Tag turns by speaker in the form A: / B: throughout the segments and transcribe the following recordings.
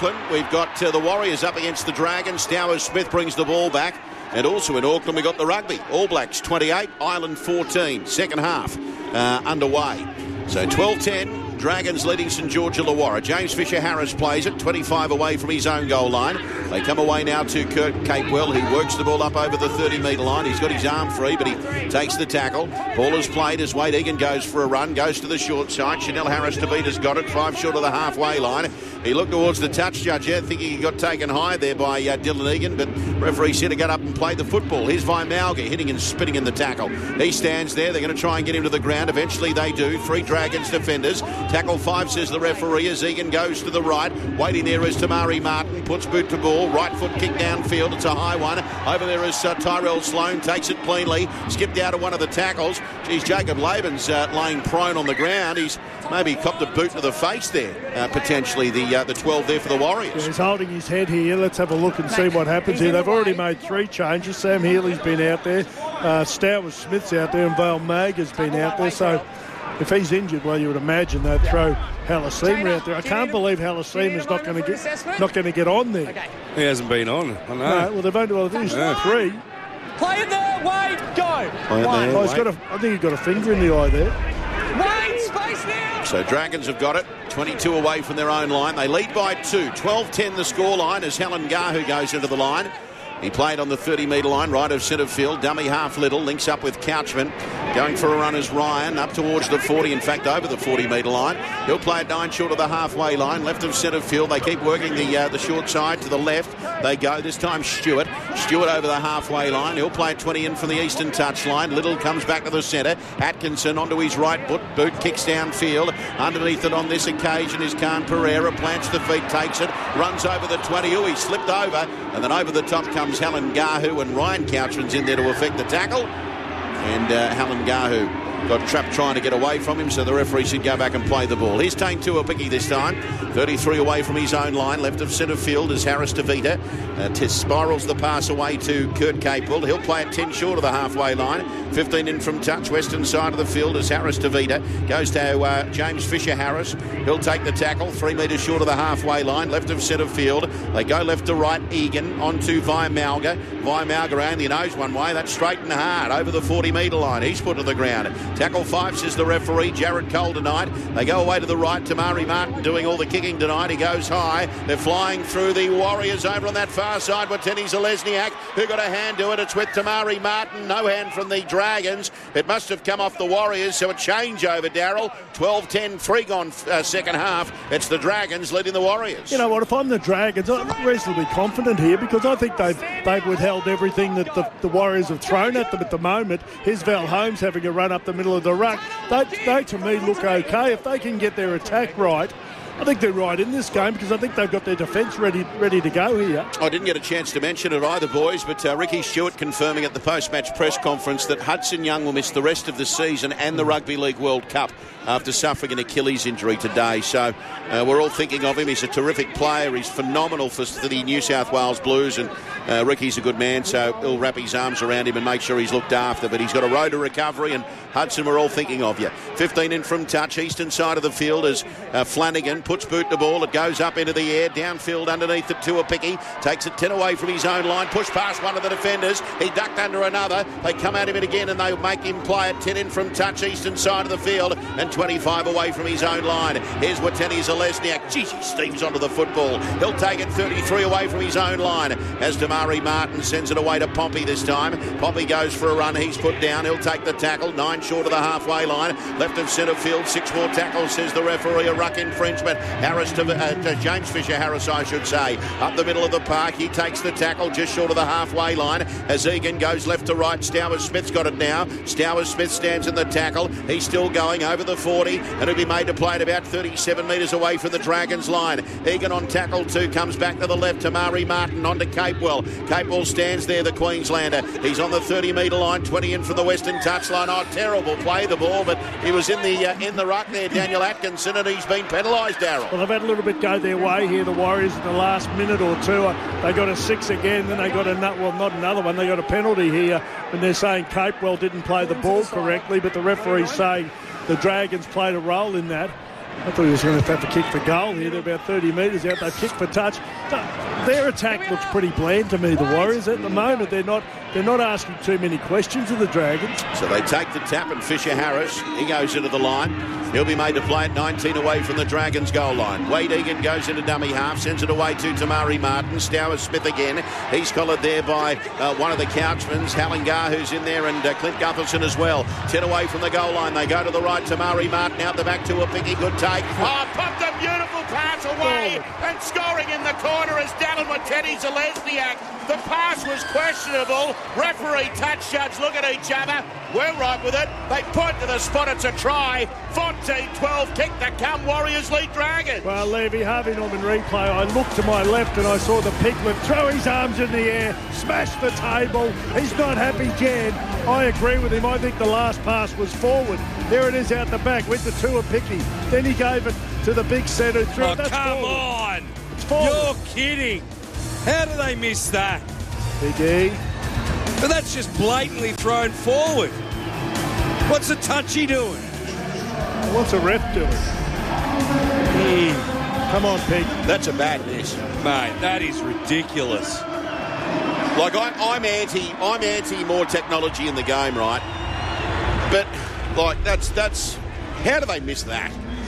A: Auckland, we've got the Warriors up against the Dragons. Stowers-Smith brings the ball back. And also in Auckland, we've got the rugby. All Blacks 28, Ireland 14. Second half underway. So 12-10. Dragons leading St George Illawarra. James Fisher-Harris plays it, 25 away from his own goal line. They come away now to Kurt Capewell. He works the ball up over the 30-metre line. He's got his arm free, but he takes the tackle. Ball is played as Wade Egan goes for a run, goes to the short side. Chanel Harris-Tavita's got it, 5 short of the halfway line. He looked towards the touch judge there, thinking he got taken high there by Dylan Egan, but referee said to get up and play the football. Here's Vaimalga hitting and spitting in the tackle. He stands there. They're going to try and get him to the ground. Eventually they do. 3 Dragons defenders. Tackle 5, says the referee, as Egan goes to the right. Waiting there is Tamari Martin. Puts boot to ball. Right foot kick downfield. It's a high one. Over there is Tyrell Sloan. Takes it cleanly. Skipped out of one of the tackles. Geez, Jacob Laban's laying prone on the ground. He's maybe copped a boot to the face there, potentially, the 12 there for the Warriors.
B: Yeah, he's holding his head here. Let's have a look and see what happens here. They've already made 3 changes. Sam Healy's been out there. Stowers-Smith's out there, and Vale Maga's been out there. So if he's injured, well, you would imagine they'd throw Halasima out there. I can't believe Halasima's not going to get on there.
C: He hasn't been on. I know.
B: No, well, they've only used 3.
D: Play it there, Wade, go.
B: I think he's got a finger in the eye there.
D: Wade, space now.
A: So Dragons have got it, 22 away from their own line. They lead by 2. 12-10 the scoreline as Helen Gahu goes into the line. He played on the 30-metre line, right of centre field. Dummy half little, links up with Couchman. Going for a run is Ryan, up towards the 40, in fact, over the 40-metre line. He'll play it 9 short of the halfway line, left of centre field. They keep working the short side to the left. They go, this time Stewart. Stewart over the halfway line. He'll play it 20 in from the eastern touch line. Little comes back to the centre. Atkinson onto his right boot kicks downfield. Underneath it on this occasion is Khan Pereira. Plants the feet, takes it, runs over the 20. Oh, he slipped over. And then over the top comes Helen Gahu, and Ryan Couchman's in there to effect the tackle. And Helen Gahu got trapped trying to get away from him, so the referee should go back and play the ball. Here's Tane Tuapiki this time. 33 away from his own line. Left of centre field is Harris-Tavita. Spirals the pass away to Kurt Capewell. He'll play it 10 short of the halfway line. 15 in from touch. Western side of the field is Harris-Tavita. Goes to James Fisher-Harris. He'll take the tackle. 3 metres short of the halfway line. Left of centre field. They go left to right. Egan onto Vaimalga. Vaimalga only knows one way. That's straight and hard over the 40-metre line. He's put to the ground. Tackle 5, says the referee. Jared Cole tonight. They go away to the right. Tamari Martin doing all the kicking tonight. He goes high. They're flying through the Warriors over on that far side. Wateni Zalesniak, who got a hand to it. It's with Tamari Martin. No hand from the Dragons. It must have come off the Warriors, so a changeover, Darryl. 12-10, 3 gone second half. It's the Dragons leading the Warriors.
B: You know what, if I'm the Dragons, I'm reasonably confident here because I think they've withheld everything that the Warriors have thrown at them at the moment. Here's Val Holmes having a run up the middle of the ruck. They to me look okay. If they can get their attack right, I think they're right in this game because I think they've got their defence ready to go here.
A: I didn't get a chance to mention it either, boys, but Ricky Stewart confirming at the post-match press conference that Hudson Young will miss the rest of the season and the Rugby League World Cup after suffering an Achilles injury today. So we're all thinking of him. He's a terrific player. He's phenomenal for the New South Wales Blues, and Ricky's a good man, so he'll wrap his arms around him and make sure he's looked after. But he's got a road to recovery, and Hudson, we're all thinking of you. 15 in from touch. Eastern side of the field is Flanagan. Puts boot the ball. It goes up into the air. Downfield underneath it. Tuapiki takes it 10 away from his own line. Push past one of the defenders. He ducked under another. They come at him again and they make him play it. 10 in from touch. Eastern side of the field and 25 away from his own line. Here's Wateni Zalesniak. Jeez, he steams onto the football. He'll take it 33 away from his own line as Damari Martin sends it away to Pompey this time. Pompey goes for a run. He's put down. He'll take the tackle. 9 short of the halfway line. Left of centre field. 6 more tackles, says the referee. A ruck infringement. Harris to James Fisher-Harris, I should say. Up the middle of the park. He takes the tackle just short of the halfway line as Egan goes left to right. Stowers-Smith's got it now. Stowers-Smith stands in the tackle. He's still going over the 40 and he'll be made to play at about 37 metres away from the Dragons line. Egan on tackle 2 comes back to the left. Tamari Martin onto Capewell. Capewell stands there, the Queenslander. He's on the 30-metre line, 20 in from the western touchline. Oh, terrible play the ball, but he was in the ruck there, Daniel Atkinson, and he's been penalised, Darryl.
B: Well, they've had a little bit go their way here, the Warriors, in the last minute or two. They got a 6 again, then they got not another one. They got a penalty here, and they're saying Capewell didn't play the ball correctly, but the referee's saying the Dragons played a role in that. I thought he was going to have to kick for goal here. They're about 30 metres out. They kick for touch. Their attack looks pretty bland to me, the Warriors. At the moment, they're not asking too many questions of the Dragons.
A: So they take the tap, and Fisher Harris, he goes into the line. He'll be made to play at 19 away from the Dragons goal line. Wade Egan goes into dummy half, sends it away to Tamari Martin. Stowers Smith again. He's collared there by one of the Couchmans. Halingar, who's in there, and Clint Gutherson as well. 10 away from the goal line. They go to the right. Tamari Martin out the back to a picky good take.
E: Oh, pumped a beautiful pass away, and scoring in the corner is Dallin Watene Zelezniak. The pass was questionable. Referee, touch judge look at each other. We're right with it. They point to the spot. It's a try. 14-12 kick to come. Warriors lead Dragons.
B: Well, Levy, Harvey Norman replay. I looked to my left and I saw the Piglet throw his arms in the air, smash the table. He's not happy, Jan. I agree with him. I think the last pass was forward. There it is out the back. Went to Tuapicky. Then he gave it to the big centre.
C: Oh, come on.
B: It's forward.
C: You're kidding. How do they miss that?
B: Big E.
C: But that's just blatantly thrown forward. What's the touchy doing?
B: What's a ref doing? Come on, Pig.
A: That's a bad miss.
C: Mate, that is ridiculous.
A: Like, I'm anti more technology in the game, right? But, like, that's how do they miss that?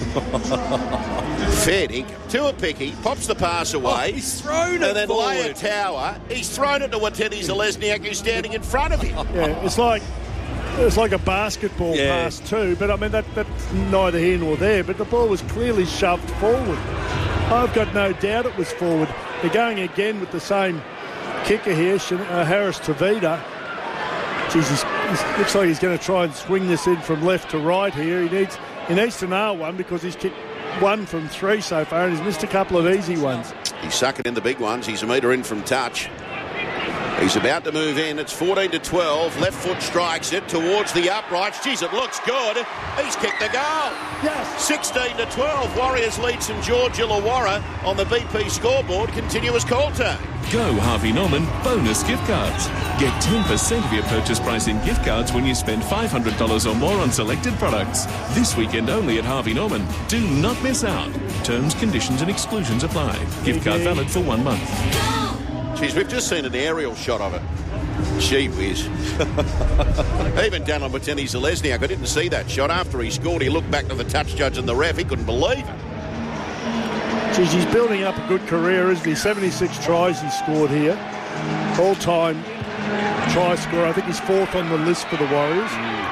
A: Fair dinkum. Tuapicky pops the pass away.
C: Oh, he's thrown it
A: and then
C: forward.
A: Leia Tower, he's thrown it to Watene Zelezniak, who's standing in front of him.
B: Yeah, it's like a basketball pass too, but I mean that's neither here nor there. But the ball was clearly shoved forward. I've got no doubt it was forward. They're going again with the same kicker here, Harris Tavita. Jesus, looks like he's going to try and swing this in from left to right here. He needs to nail one because he's kicked 1 from 3 so far and he's missed a couple of easy ones.
A: He's sucking in the big ones. He's a metre in from touch. He's about to move in. It's 14-12. Left foot strikes it towards the uprights. Jeez, it looks good. He's kicked the goal.
B: Yes.
A: 16-12. Warriors lead St George Illawarra on the BP scoreboard. Continuous call turn.
F: Go Harvey Norman bonus gift cards. Get 10% of your purchase price in gift cards when you spend $500 or more on selected products. This weekend only at Harvey Norman. Do not miss out. Terms, conditions and exclusions apply. Gift card valid for 1 month.
A: Jeez, we've just seen an aerial shot of it. Gee whiz. Even Dallin Watene Zelezniak, I didn't see that shot. After he scored, he looked back to the touch judge and the ref. He couldn't believe it.
B: Geez, he's building up a good career, isn't he? 76 tries he scored here. All-time try scorer. I think he's 4th on the list for the Warriors.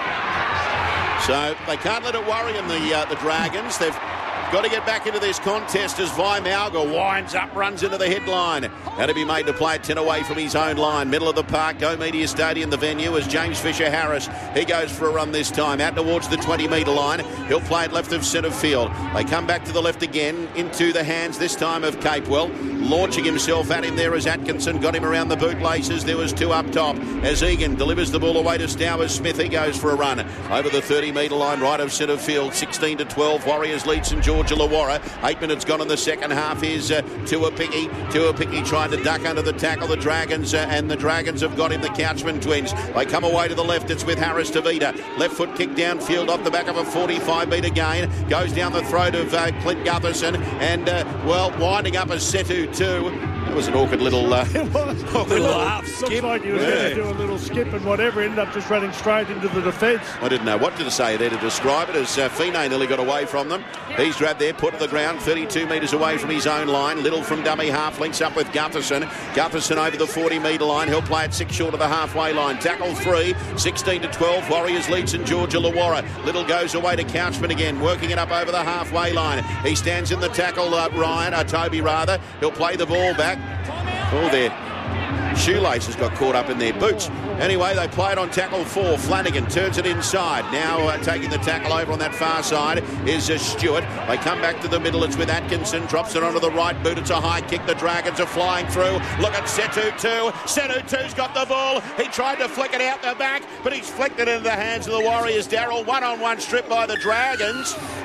A: So they can't let it worry them, the Dragons. They've got to get back into this contest as Vi Malga winds up, runs into the headline. Had to be made to play at 10 away from his own line. Middle of the park, Go Media Stadium, the venue, as James Fisher Harris. He goes for a run this time, out towards the 20-metre line. He'll play it left of centre field. They come back to the left again, into the hands this time of Capewell. Launching himself at him there as Atkinson got him around the bootlaces. There was 2 up top as Egan delivers the ball away to Stowers Smith. He goes for a run over the 30-metre line, right of centre field. 16-12. Warriors lead St George Illawarra. 8 minutes gone in the second half. Here's Tuapicky. Tuapicky trying to duck under the tackle. The Dragons and the Dragons have got him. The Couchman twins. They come away to the left. It's with Harris Tavita. Left foot kick downfield off the back of a 45-metre gain. Goes down the throat of Clint Gutherson and winding up as Setu 2. That was an awkward little
B: It was.
C: Little half skip.
B: Looks like he was going to do a little skip and whatever. Ended up just running straight into the defence.
A: I didn't know what to say there to describe it, as Fine nearly got away from them. He's grabbed there, put to the ground, 32 metres away from his own line. Little from dummy half, links up with Gutherson. Gutherson over the 40-metre line. He'll play it 6 short of the halfway line. Tackle 3, 16-12. Warriors lead St George Illawarra. Little goes away to Couchman again, working it up over the halfway line. He stands in the tackle, Toby rather. He'll play the ball back. Oh, their shoelaces got caught up in their boots. Anyway, they play it on tackle 4. Flanagan turns it inside. Now taking the tackle over on that far side is Stewart. They come back to the middle. It's with Atkinson. Drops it onto the right boot. It's a high kick. The Dragons are flying through. Look at Setu 2. Setu 2's got the ball. He tried to flick it out the back, but he's flicked it into the hands of the Warriors. Darryl, 1-on-1 strip by the Dragons.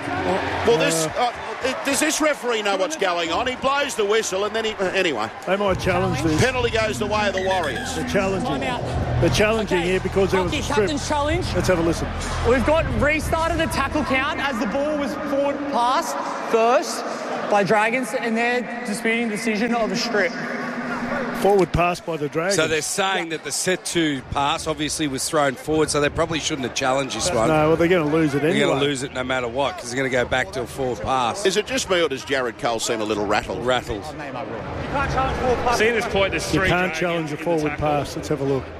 A: Well, does this referee know what's going on? He blows the whistle and then anyway.
B: They might challenge this.
A: Penalty goes the way of the Warriors.
B: They're challenging here because there was a strip.
D: Captain's challenge.
B: Let's have a listen.
D: We've got restarted the tackle count as the ball was forward pass first by Dragons, and they're disputing decision of a strip.
B: Forward pass by the Dragons.
C: So they're saying that the set-to pass obviously was thrown forward, so they probably shouldn't have challenged this one.
B: No, well, they're going to lose it anyway.
C: They're going to lose it no matter what, because they're going to go back to a forward pass.
A: Is it just me or does Jared Cole seem a little rattled?
C: Rattled.
D: You can't challenge forward pass.
G: See, at this point, there's
B: You
G: three.
B: can't challenge a forward pass. Let's have a look.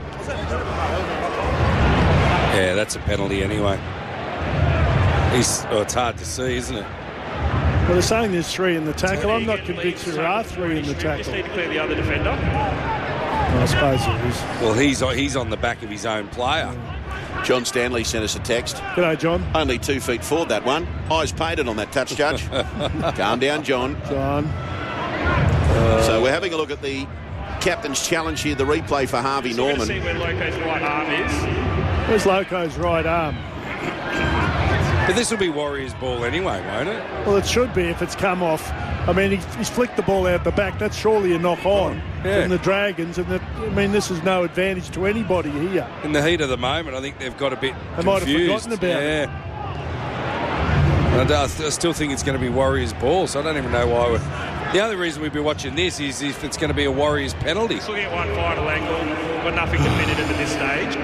C: Yeah, that's a penalty anyway. It's hard to see, isn't it?
B: Well, they're saying there's 3 in the tackle. I'm not convinced there are 3 in the
G: Just
B: tackle.
G: need to clear the other defender.
B: I suppose it is.
C: Well, he's on the back of his own player.
A: John Stanley sent us a text.
B: G'day, John.
A: Only 2 feet forward, that one. Eyes painted on that touch, Judge. Calm down, John.
B: John.
A: So we're having a look at the captain's challenge here, the replay for Harvey
G: So we're going
A: Norman.
G: to see where Loco's right arm is.
B: Where's Loco's right arm?
C: But this will be Warriors' ball anyway, won't it?
B: Well, it should be if it's come off. I mean, he's flicked the ball out the back. That's surely a knock-on from the Dragons. And this is no advantage to anybody here.
C: In the heat of the moment, I think they've got a bit
B: They might have
C: confused.
B: forgotten about it.
C: And I still think it's going to be Warriors' ball, so I don't even know why. The only reason we'd be watching this is if it's going to be a Warriors penalty.
G: Just looking at one final angle, got nothing definitive at this stage.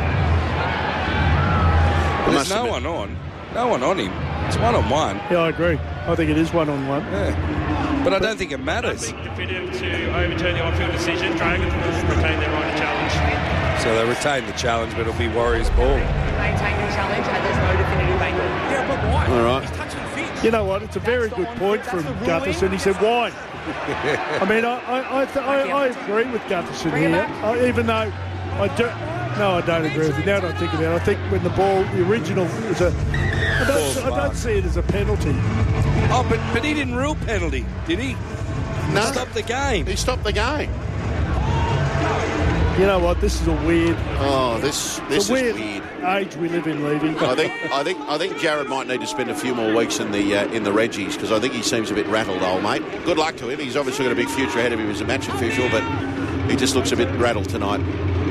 C: There's no one on. No one on him. It's one-on-one.
B: Yeah, I agree. I think it is one-on-one.
C: Yeah. But I don't think it matters.
G: Nothing definitive to overturn the on-field decision. Dragons will retain their right to challenge.
C: So they retain the challenge, but it'll be Warriors' ball.
D: Maintain the challenge, and there's no definitive angle. Yeah, but why?
A: All right.
D: He's touching fish.
B: You know what? It's a very good point from Gutherson. He said, why? I mean, I agree with Gutherson here, even though I don't. No, I don't agree with you. Now that I think about it, I think when the ball, the original, is a. I don't see it as a penalty.
C: Oh, but he didn't rule penalty, did he?
A: No.
C: Stop the game.
A: He stopped the game.
B: You know what? This is a weird.
A: Oh, this
B: It's
A: is
B: a weird
A: weird.
B: age we live in, Levy.
A: I think Jared might need to spend a few more weeks in the Reggies because I think he seems a bit rattled, old mate. Good luck to him. He's obviously got a big future ahead of him as a match official, but he just looks a bit rattled tonight,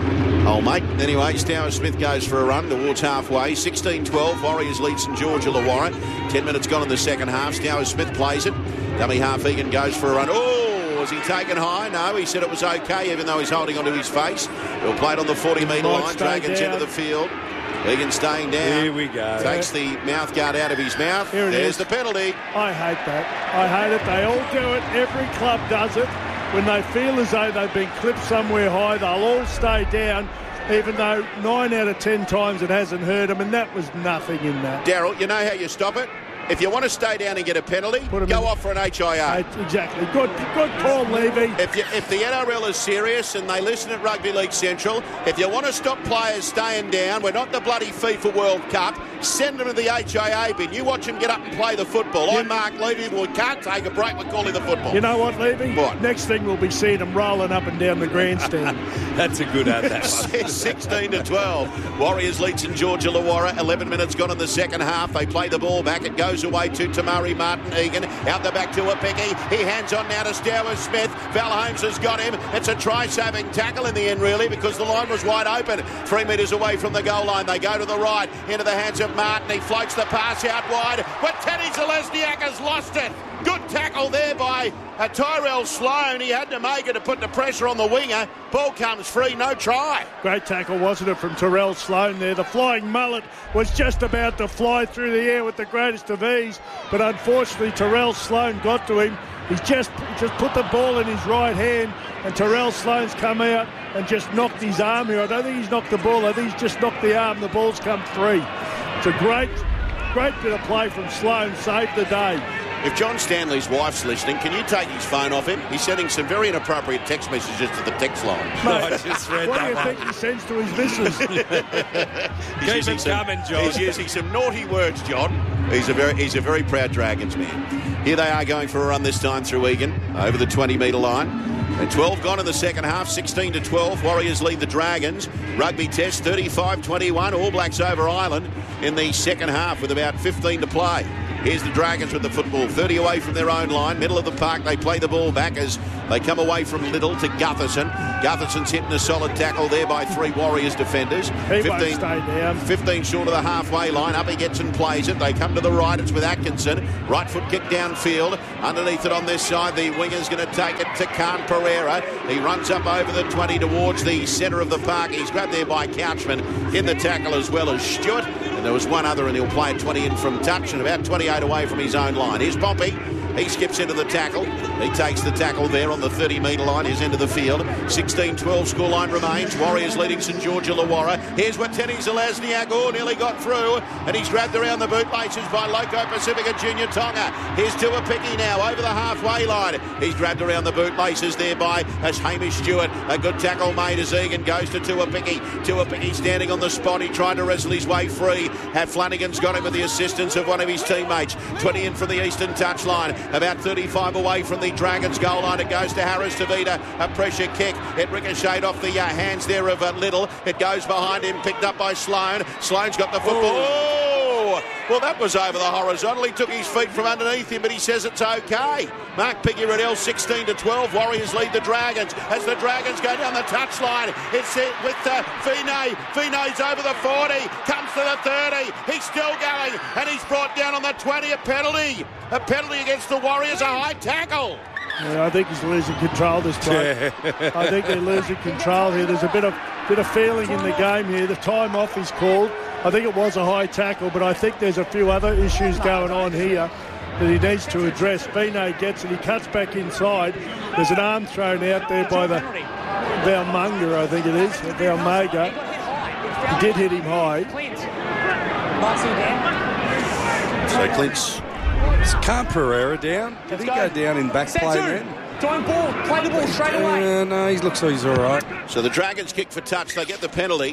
A: old mate. Anyway, Stowers Smith goes for a run towards halfway. 16-12. Warriors lead St George Illawarra. 10 minutes gone in the second half. Stowers Smith plays it. Dummy half Egan goes for a run. Oh! Was he taken high? No, he said it was okay, even though he's holding onto his face. He'll play it on the 40-metre line. Dragons into the field. Egan staying down.
C: Here we go.
A: Takes the mouth guard out of his mouth.
B: Here it
A: There's
B: is.
A: the penalty.
B: I hate that. I hate it. They all do it. Every club does it. When they feel as though they've been clipped somewhere high, they'll all stay down, even though 9 out of 10 times it hasn't hurt them, and that was nothing in that.
A: Daryl, you know how you stop it? If you want to stay down and get a penalty,
B: Put 'em
A: go
B: in.
A: off for an HIA.
B: Exactly. Good call, Levy.
A: If the NRL is serious and they listen at Rugby League Central, if you want to stop players staying down, we're not the bloody FIFA World Cup, send them to the HIA bin. You watch them get up and play the football. I'm Mark Levy. We can't take a break. We're calling the football.
B: You know what, Levy?
A: What?
B: Next thing we'll be seeing them rolling up and down the grandstand.
C: That's a good ad, that one.
A: 16-12. Warriors lead St George Illawarra. 11 minutes gone in the second half. They play the ball back. It goes away to Tamari Martin Egan. Out the back to Apeki. He hands on now to Stowers Smith. Val Holmes has got him. It's a try-saving tackle in the end, really, because the line was wide open. 3 metres away from the goal line. They go to the right into the hands of Martin. He floats the pass out wide. But Teddy Zalesniak has lost it. Good tackle there by Tyrell Sloan. He had to make it to put the pressure on the winger. Ball comes free, no try.
B: Great tackle, wasn't it, from Tyrell Sloan there. The flying mullet was just about to fly through the air with the greatest of ease, but unfortunately Tyrell Sloan got to him. He's just put the ball in his right hand, and Tyrell Sloan's come out and just knocked his arm here. I don't think he's knocked the ball. I think he's just knocked the arm. The ball's come free. It's a great bit of play from Sloan. Saved the day.
A: If John Stanley's wife's listening, can you take his phone off him? He's sending some very inappropriate text messages to the text line.
C: I just read
B: What do you
C: that one.
B: think he sends to his missus?
C: Keep it coming, John.
A: He's using some naughty words, John. He's a very proud Dragons man. Here they are going for a run this time through Egan over the 20-metre line. And 12 gone in the second half, 16-12. Warriors lead the Dragons. Rugby test, 35-21. All Blacks over Ireland in the second half with about 15 to play. Here's the Dragons with the football, 30 away from their own line. Middle of the park, they play the ball back as they come away from Little to Gutherson. Gutherson's hitting a solid tackle there by 3 Warriors defenders.
B: He won't stay down.
A: 15 short of the halfway line. Up he gets and plays it. They come to the right. It's with Atkinson. Right foot kick downfield. Underneath it on this side, the winger's going to take it to Khan Pereira. He runs up over the 20 towards the centre of the park. He's grabbed there by Couchman in the tackle as well as Stewart. And there was one other, and he'll play it 20 in from touch and about 28 away from his own line. Here's Pompey. He skips into the tackle. He takes the tackle there on the 30-metre line. His end of the field. 16-12 scoreline remains. Warriors leading St George Illawarra. Here's Watene Zelezniak. Oh, nearly got through. And he's grabbed around the bootlaces by Loco Pacifica Junior Tonga. Here's Tuapiki now over the halfway line. He's grabbed around the bootlaces there by Hamish Stewart. A good tackle made as Egan goes to Tuapiki. Tuapiki standing on the spot. He tried to wrestle his way free. Flanagan's got him with the assistance of one of his teammates. 20 in from the eastern touchline. About 35 away from the Dragons goal line. It goes to Harris Tavita. A pressure kick. It ricocheted off the hands there of Little. It goes behind him. Picked up by Sloan. Sloan's got the football. Oh! Well, that was over the horizontal. He took his feet from underneath him, but he says it's okay. Mark Piggy-Riddell, 16-12. Warriors lead the Dragons as the Dragons go down the touchline. It's with Vinay. Vinay's over the 40. Comes to the 30. He's still going, and he's brought down on the 20. A penalty. A penalty against the Warriors. A high tackle.
B: Yeah, I think he's losing control this time. I think they're losing control here. There's a bit of feeling in the game here. The time off is called. I think it was a high tackle, but I think there's a few other issues going on here that he needs to address. Vinay gets it. He cuts back inside. There's an arm thrown out there by the Valmunga, I think it is. Valmaga. He did hit him high.
C: So Clint's... Is Khan Pereira down? Did he go down in back play then?
D: Don't ball. Play the ball straight away.
C: No, he looks like he's all right.
A: So the Dragons kick for touch. They get the penalty.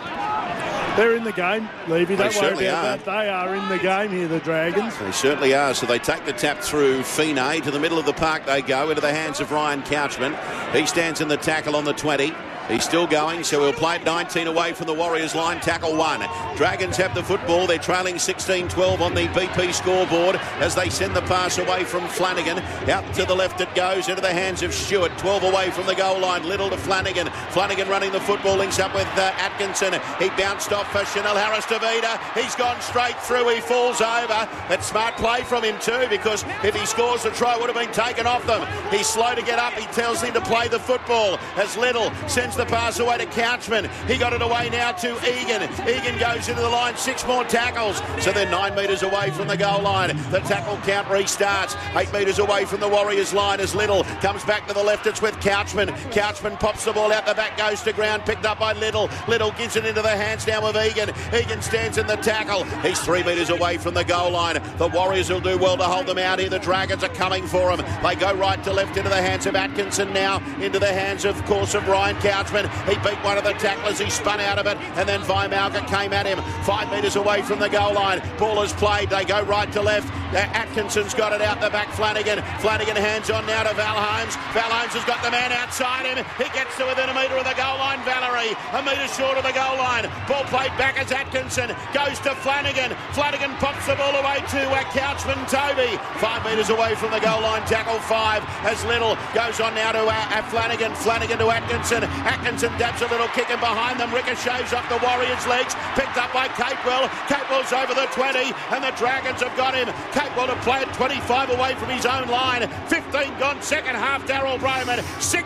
B: They're in the game, Levy. Don't worry about
A: that.
B: They are in the game here, the Dragons.
A: They certainly are. So they take the tap through Fine. To the middle of the park they go, into the hands of Ryan Couchman. He stands in the tackle on the 20. He's still going, so he'll play it 19 away from the Warriors line. Tackle 1. Dragons have the football. They're trailing 16-12 on the BP scoreboard as they send the pass away from Flanagan. Out to the left it goes, into the hands of Stewart. 12 away from the goal line. Little to Flanagan. Flanagan running the football, links up with Atkinson. He bounced off for Chanel Harris Tavita. He's gone straight through. He falls over. It's smart play from him too, because if he scores the try, it would have been taken off them. He's slow to get up. He tells him to play the football as Little sends the pass away to Couchman. He got it away now to Egan. Egan goes into the line. 6 more tackles. So they're 9 metres away from the goal line. The tackle count restarts. 8 metres away from the Warriors line as Little comes back to the left. It's with Couchman. Couchman pops the ball out the back, goes to ground, picked up by Little. Little gives it into the hands now of Egan. Egan stands in the tackle. He's 3 metres away from the goal line. The Warriors will do well to hold them out here. The Dragons are coming for him. They go right to left into the hands of Atkinson now, into the hands of course of Ryan Couchman. He beat one of the tacklers. He spun out of it, and then Vaimalka came at him. 5 metres away from the goal line. Ball is played. They go right to left. Atkinson's got it out the back. Flanagan hands on now to Val Holmes. Val Holmes has got the man outside him. He gets to within a metre of the goal line. Valerie, a metre short of the goal line. Ball played back as Atkinson goes to Flanagan. Flanagan pops the ball away to Couchman Toby. 5 metres away from the goal line. Tackle 5 as Little goes on now to Flanagan. Flanagan to Atkinson. Atkinson dabs a little kick in behind them. Ricochets off the Warriors' legs. Picked up by Capewell. Capewell's over the 20, and the Dragons have got him. Capewell to play at 25 away from his own line. 15 gone second half. Daryl Broman.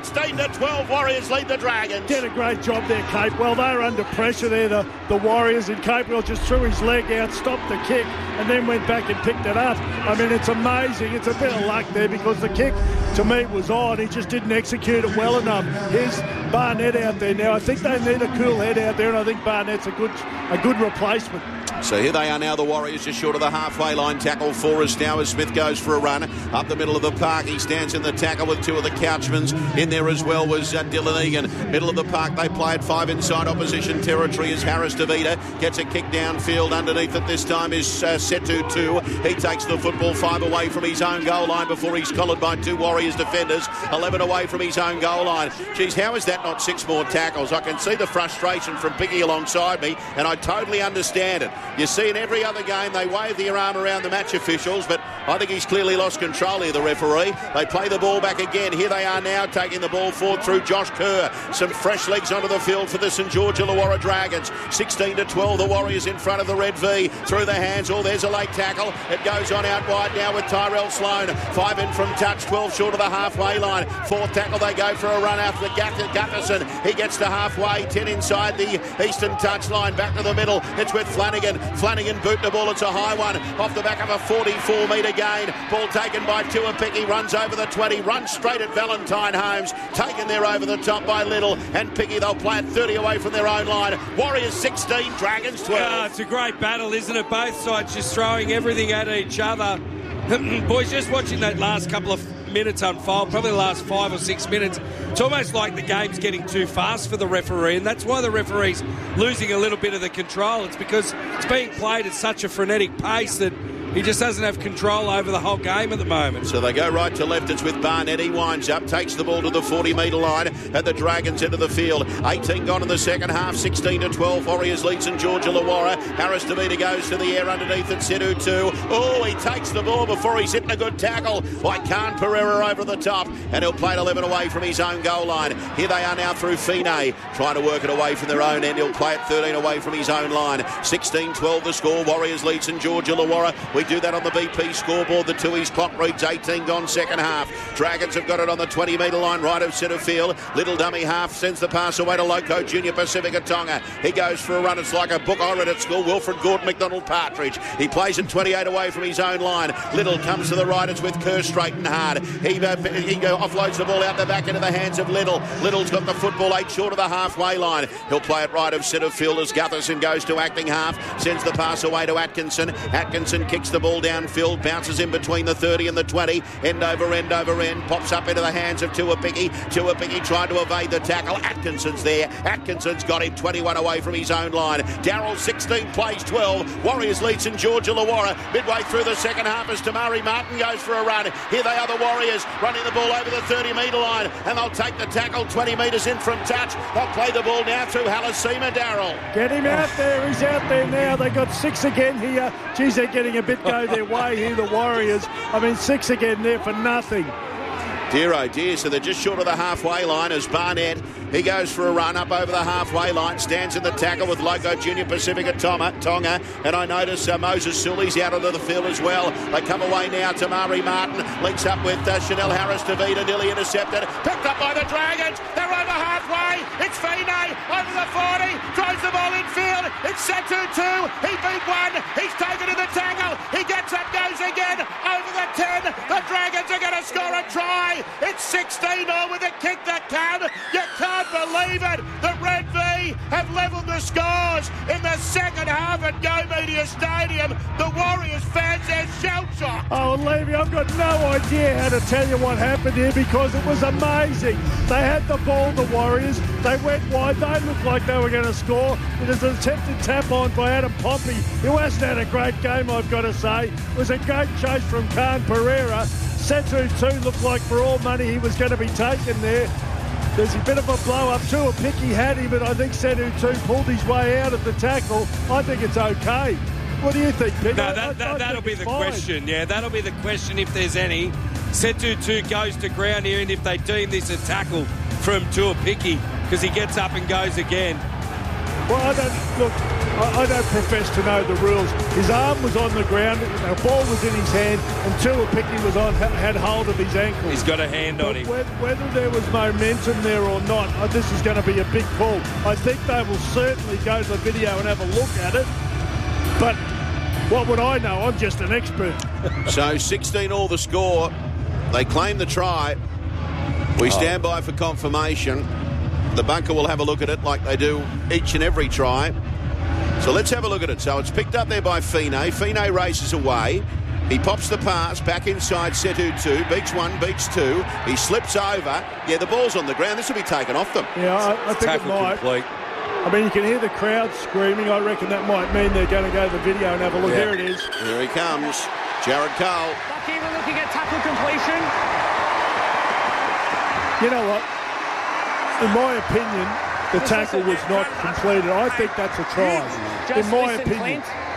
A: 16-12. Warriors lead the Dragons.
B: Did a great job there, Capewell. They were under pressure there, the Warriors, and Capewell just threw his leg out, stopped the kick, and then went back and picked it up. I mean, it's amazing. It's a bit of luck there, because the kick, to me, was on. He just didn't execute it well enough. Here's Barnett out there now. I think they need a cool head out there, and I think Barnett's a good replacement.
A: So here they are now, the Warriors, just short of the halfway line. Tackle for us now as Smith goes for a run up the middle of the park. He stands in the tackle with two of the Couchmans. In there as well was Dylan Egan. Middle of the park, they play at 5 inside opposition territory as Harris DeVita gets a kick downfield. Underneath it this time is Setu 2. He takes the football 5 away from his own goal line before he's collared by 2 Warriors defenders. 11 away from his own goal line. Geez, how is that not 6 more tackles? I can see the frustration from Piggy alongside me, and I totally understand it. You see in every other game they wave their arm around the match officials, but I think he's clearly lost control here, the referee. They play the ball back again. Here they are now taking the ball forward through Josh Kerr. Some fresh legs onto the field for the St George Illawarra Dragons. 16-12, the Warriors in front of the Red V. Through the hands. Oh, there's a late tackle. It goes on out wide now with Tyrell Sloan. 5 in from touch, 12 short of the halfway line. 4th tackle, they go for a run after Gutherson. He gets to halfway, 10 inside the eastern touchline. Back to the middle. It's with Flanagan. Flanagan boot the ball. It's a high one off the back of a 44-metre gain. Ball taken by Tuapiki. Runs over the 20. Runs straight at Valentine Holmes. Taken there over the top by Little. And Picky, they'll play it 30 away from their own line. Warriors 16, Dragons 12.
C: Yeah, it's a great battle, isn't it? Both sides just throwing everything at each other. Boys, just watching that last couple of minutes unfold, probably the last 5 or 6 minutes, it's almost like the game's getting too fast for the referee, and that's why the referee's losing a little bit of the control. It's because it's being played at such a frenetic pace that he just doesn't have control over the whole game at the moment.
A: So they go right to left. It's with Barnett. He winds up, takes the ball to the 40-metre line at the Dragons end of the field. 18 gone in the second half, 16-12. Warriors lead St George Illawarra. Harris DeVita goes to the air underneath at Setu 2. Oh, he takes the ball before he's hitting a good tackle by Khan Pereira over the top. And he'll play it 11 away from his own goal line. Here they are now through Fine, trying to work it away from their own end. He'll play it 13 away from his own line. 16-12 the score. Warriors lead St George Illawarra. We do that on the BP scoreboard. The 2's clock reads 18 gone second half. Dragons have got it on the 20-metre line right of centre field. Little dummy half sends the pass away to Loco Junior Pacifica Tonga. He goes for a run. It's like a book I read at school. Wilfred Gordon McDonald Partridge. He plays it 28 away from his own line. Little comes to the right. It's with Kerr straight and hard. He offloads the ball out the back into the hands of Little. Little's got the football 8 short of the halfway line. He'll play it right of centre field as Gutherson goes to acting half. Sends the pass away to Atkinson. Atkinson kicks the ball downfield, bounces in between the 30 and the 20, end over end, pops up into the hands of Tuapiki. Tuapiki trying to evade the tackle. Atkinson's there. Atkinson's got him 21 away from his own line. Darryl 16 plays 12. Warriors lead St George Illawarra midway through the second half as Tamari Martin goes for a run. Here they are, the Warriors running the ball over the 30-metre line, and they'll take the tackle 20 metres in from touch. They'll play the ball now through Halasima, Darryl.
B: Get him out there. He's out there now. They got 6 again here. Geez, they're getting a bit go their way here, the Warriors. 6 again there for nothing.
A: Dear oh dear, so they're just short of the halfway line as Barnett, he goes for a run up over the halfway line, stands in the tackle with Loco Junior Pacifica Tonga, and I notice Moses Sully's out onto the field as well. They come away now, Tamari Martin links up with Chanel Harris DeVita, nearly intercepted, picked up by the Dragons, they're over halfway, it's Fine over the 40, throws the ball in field, it's Setu 2, he beat 1, he's taken to the tackle, he gets up, goes again, over the 10, the Dragons are going to score a try. It's 16-0 with a kick that can. You can't believe it. The Red V have levelled the scores in the second half at Go Media Stadium. The Warriors fans are shell-shocked.
B: Oh, Levy, I've got no idea how to tell you what happened here because it was amazing. They had the ball, the Warriors. They went wide. They looked like they were going to score. It was an attempted tap-on by Adam Pompey, who hasn't had a great game, I've got to say. It was a great chase from Khan Pereira. Setu 2 looked like for all money he was going to be taken there. There's a bit of a blow-up too. A picky had him, but I think Setu 2 pulled his way out of the tackle. I think it's okay. What do you think, Pete?
C: No, that'll be the question. Yeah, that'll be the question if there's any. Setu 2 goes to ground here, and if they deem this a tackle from Tuapiki, because he gets up and goes again.
B: Well, I don't profess to know the rules. His arm was on the ground, the ball was in his hand, and Tuapiki had hold of his ankle.
C: He's got a hand on him.
B: Whether there was momentum there or not, this is going to be a big call. I think they will certainly go to the video and have a look at it. But what would I know? I'm just an expert.
A: So 16-all the score. They claim the try. We stand by for confirmation. The bunker will have a look at it like they do each and every try. So let's have a look at it. So it's picked up there by Fine. Fine races away. He pops the pass back inside Setu 2. Beats 1, beats 2. He slips over. Yeah, the ball's on the ground. This will be taken off them.
B: Yeah, I think
C: Tackle
B: it might.
C: complete.
B: I mean, you can hear the crowd screaming. I reckon that might mean they're going to go to the video and have a look.
A: Yeah.
B: Here it is.
A: Here he comes. Jared Cole.
D: Bucky, we're looking at tackle completion.
B: You know what? In my opinion, the tackle was not completed. I think that's a try. In my opinion.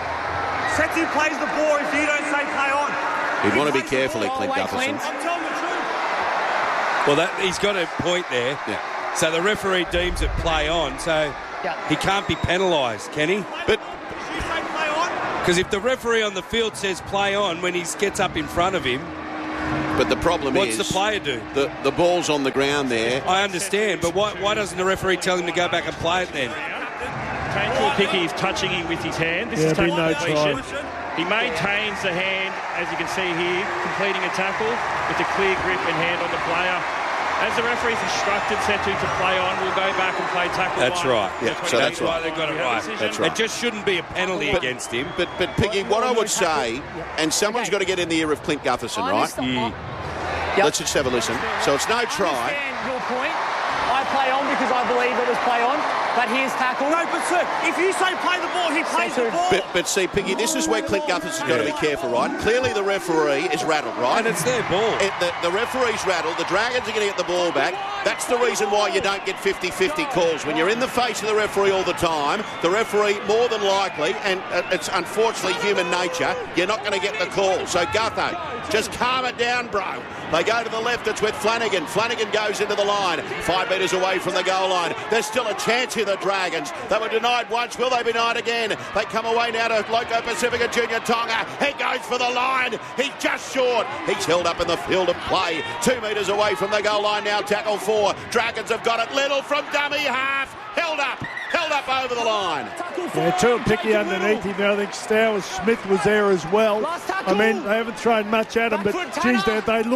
H: Setu plays the ball if you don't say play on.
A: He'd want to be careful here, Clint Gutherson.
H: I'm telling the truth.
C: Well, he's got a point there.
A: Yeah.
C: So the referee deems it play on, so he can't be penalised, can he?
A: But
H: You say play on.
C: Because if the referee on the field says play on when he gets up in front of him,
A: the problem
C: what's
A: is...
C: the player do?
A: The ball's on the ground there.
C: I understand, but why doesn't the referee tell him to go back and play it then?
G: Picky is touching him with his hand. This
B: Yeah,
G: is tackle
B: no
G: completion.
B: try.
G: He maintains the hand, as you can see here, completing a tackle with a clear grip and hand on the player. As the referee's instructed Setu to play on, we'll go back and play tackle.
C: That's right.
A: Yeah, so that's
C: why
A: right.
C: they got it right.
A: That's right.
C: It just shouldn't be a penalty against him.
A: But Piggy, what I would say, and someone's got to get in the ear of Clint Gutherson, right? Let's just have a listen. So it's no try.
D: I understand your point. I play on because I believe it was play on, but here's tackle.
H: No, but sir, if you say play the ball, he plays the ball.
A: But see, Piggy, this is where Clint Gutherson's got to be careful, right? Clearly the referee is rattled, right?
C: And it's their ball.
A: The referee's rattled. The Dragons are going to get the ball back. That's the reason why you don't get 50-50 calls. When you're in the face of the referee all the time, the referee, more than likely, and it's unfortunately human nature, you're not going to get the call. So, Gutho, just calm it down, bro. They go to the left. It's with Flanagan. Flanagan goes into the line. 5 metres away from the goal line. There's still a chance here, the Dragons. They were denied once. Will they be denied again? They come away now to Loco Pacifica Junior Tonga. He goes for the line. He's just short. He's held up in the field of play. 2 metres away from the goal line now. Tackle 4. Dragons have got it. Little from dummy half. Held up over the line.
B: Yeah, too picky underneath him. I think Stowers Smith was there as well. I mean, they haven't thrown much at him, but geez,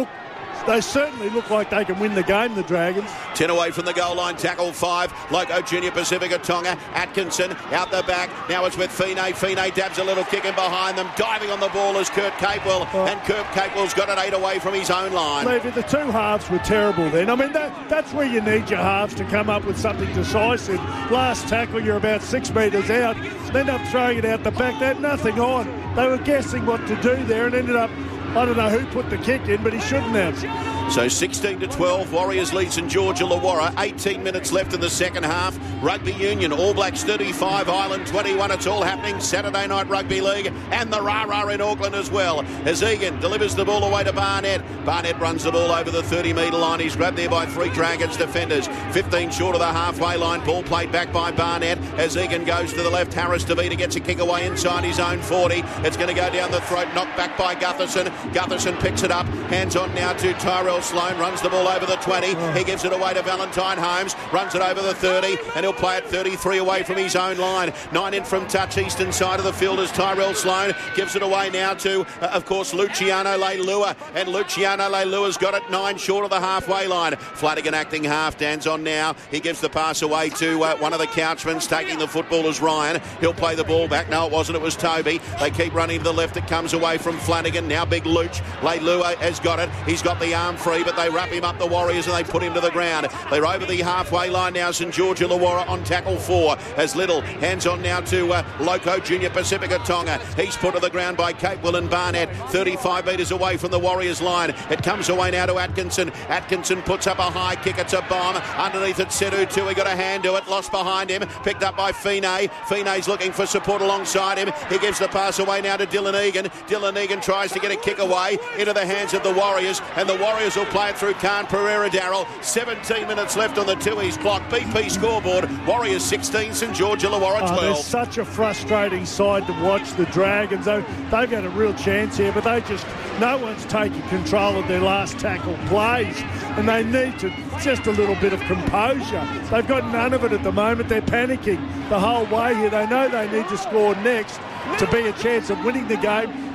B: they certainly look like they can win the game, the Dragons.
A: 10 away from the goal line, tackle 5. Loco Junior Pacifica Tonga. Atkinson out the back. Now it's with Fine. Fine dabs a little kick in behind them. Diving on the ball is Kurt Capewell. And Kurt Capewell's got it 8 away from his own line.
B: Levy, the two halves were terrible then. I mean, that's where you need your halves to come up with something decisive. Last tackle, you're about 6 metres out. End up throwing it out the back. They had nothing on. They were guessing what to do there and ended up, I don't know who put the kick in, but he shouldn't have.
A: So 16-12, Warriors lead St George Illawarra. 18 minutes left in the second half. Rugby Union, All Blacks 35, Ireland 21. It's all happening Saturday Night Rugby League and the Rah-Rah in Auckland as well. As Egan delivers the ball away to Barnett. Barnett runs the ball over the 30-metre line. He's grabbed there by 3 Dragons defenders. 15 short of the halfway line. Ball played back by Barnett. As Egan goes to the left, Harris DeVita gets a kick away inside his own 40. It's going to go down the throat, knocked back by Gutherson. Gutherson picks it up. Hands on now to Tyrell Sloan. Runs the ball over the 20. He gives it away to Valentine Holmes. Runs it over the 30. And he'll play it 33 away from his own line. 9 in from touch eastern side of the field as Tyrell Sloan gives it away now to, of course, Luciano Leilua. And Luciano Leilua's got it 9 short of the halfway line. Flanagan acting half. Dan's on now. He gives the pass away to one of the Couchmans. Taking the football is Ryan. He'll play the ball back. No, it wasn't. It was Toby. They keep running to the left. It comes away from Flanagan. Now big Luch. Leilua has got it. He's got the arm free, but they wrap him up, the Warriors, and they put him to the ground. They're over the halfway line now. St George Illawarra on tackle 4 as Little hands on now to Loco Junior Pacifica Tonga. He's put to the ground by Capewell and Barnett. 35 metres away from the Warriors line. It comes away now to Atkinson. Atkinson puts up a high kick. It's a bomb. Underneath it, Setu 2. He got a hand to it. Lost behind him. Picked up by Fine. Fine's looking for support alongside him. He gives the pass away now to Dylan Egan. Dylan Egan tries to get a kick away into the hands of the Warriors, and the Warriors will play it through Khan Pereira Darrell. 17 minutes left on the 2 clock. BP scoreboard. Warriors 16, St George Illawarra 12.
B: They're such a frustrating side to watch, the Dragons. They've had a real chance here, but no one's taking control of their last tackle plays, and they need to just a little bit of composure. They've got none of it at the moment. They're panicking the whole way here. They know they need to score next to be a chance of winning the game,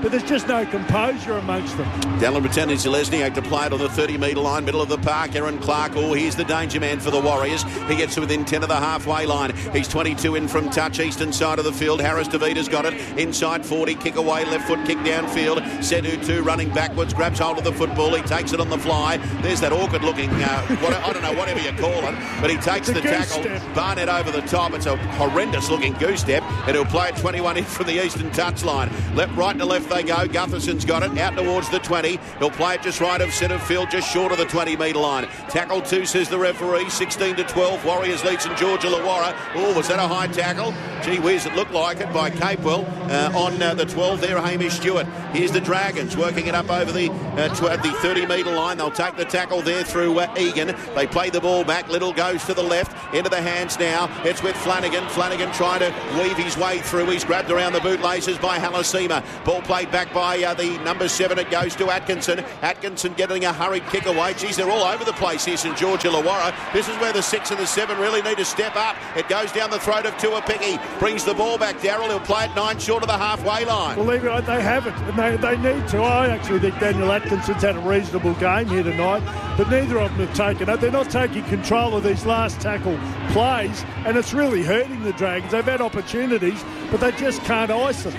B: but there's just no composure amongst them.
A: Dallin Watene-Zelezniak to play it on the 30-metre line, middle of the park. Aaron Clark, he's the danger man for the Warriors. He gets to within 10 of the halfway line. He's 22 in from touch, eastern side of the field. Harris DeVita's got it. Inside 40, kick away, left foot kick downfield. Sedu 2 running backwards, grabs hold of the football. He takes it on the fly. There's that awkward-looking, I don't know, whatever you call it, but he takes the tackle.
B: Step.
A: Barnett over the top. It's a horrendous-looking goose step, and he'll play it 21 in from the eastern touch line. Right to left they go. Gutherson's got it out towards the 20. He'll play it just right of centre field, just short of the 20-metre line. Tackle 2, says the referee. 16-12. Warriors lead St George Illawarra. Was that a high tackle? Gee whiz, it looked like it by Capewell on the 12 there, Hamish Stewart. Here's the Dragons working it up over the 30-metre line. They'll take the tackle there through Egan. They play the ball back. Little goes to the left, into the hands now. It's with Flanagan. Flanagan trying to weave his way through. He's grabbed around the bootlaces by Halasima. Ball played back by the number 7. It goes to Atkinson. Atkinson getting a hurried kick away. Geez, they're all over the place here, St George Illawarra. This is where the 6 and the 7 really need to step up. It goes down the throat of Tuapiki. Brings the ball back. Darryl, he'll play it 9 short of the halfway line.
B: Well, they haven't, and they need to. I actually think Daniel Atkinson's had a reasonable game here tonight, but neither of them have taken it. They're not taking control of these last tackle plays, and it's really hurting the Dragons. They've had opportunities, but they just can't ice them.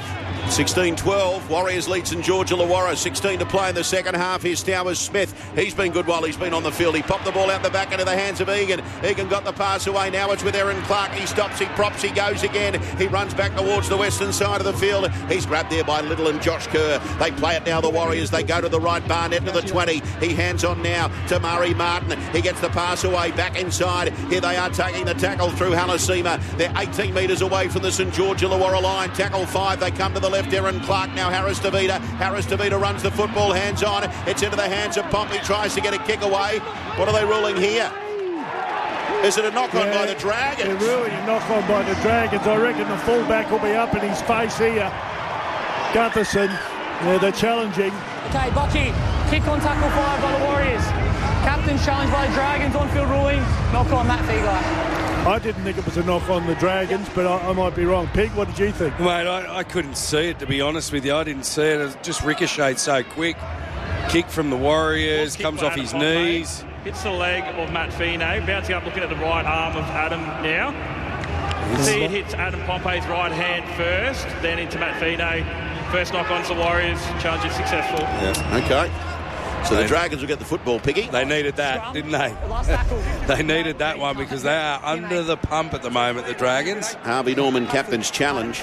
A: 16-12, Warriors lead St George Illawarra. 16 to play in the second half. Here's Towers Smith. He's been good while he's been on the field. He popped the ball out the back into the hands of Egan. Egan got the pass away. Now it's with Aaron Clark. He stops, he props, he goes again. He runs back towards the western side of the field. He's grabbed there by Little and Josh Kerr. They play it now, the Warriors. They go to the right, Barnett to the 20. He hands on now to Murray Martin. He gets the pass away back inside. Here they are taking the tackle through Halasima. They're 18 metres away from the St George Illawarra line. Tackle 5. They come to the left. Aaron Clark now. Harris DeVita. Harris DeVita runs the football, hands on. It's into the hands of Pompey. Tries to get a kick away. What are they ruling here? Is it a knock-on by the Dragons?
B: It's really a knock-on by the Dragons. I reckon the fullback will be up in his face here. Gutherson. Yeah, they're challenging.
D: Okay, Bucky. Kick on tackle 5 by the Warriors. Captain's challenged by the Dragons. On-field ruling. Knock-on Matt Fiegler.
B: I didn't think it was a knock on the Dragons, but I might be wrong. Pig, what did you think?
C: Mate, I couldn't see it, to be honest with you. I didn't see it. It just ricocheted so quick. Kick from the Warriors, comes off his knees.
G: Hits the leg of Matt Fino, bouncing up, looking at the right arm of Adam now. See, it hits Adam Pompey's right hand first, then into Matt Fino. First knock-ons the Warriors, challenge is successful.
A: Yeah, okay. So the Dragons will get the football, Piggy.
C: They needed that, didn't they? They needed that one because they are under the pump at the moment, the Dragons.
A: Harvey Norman, captain's challenge.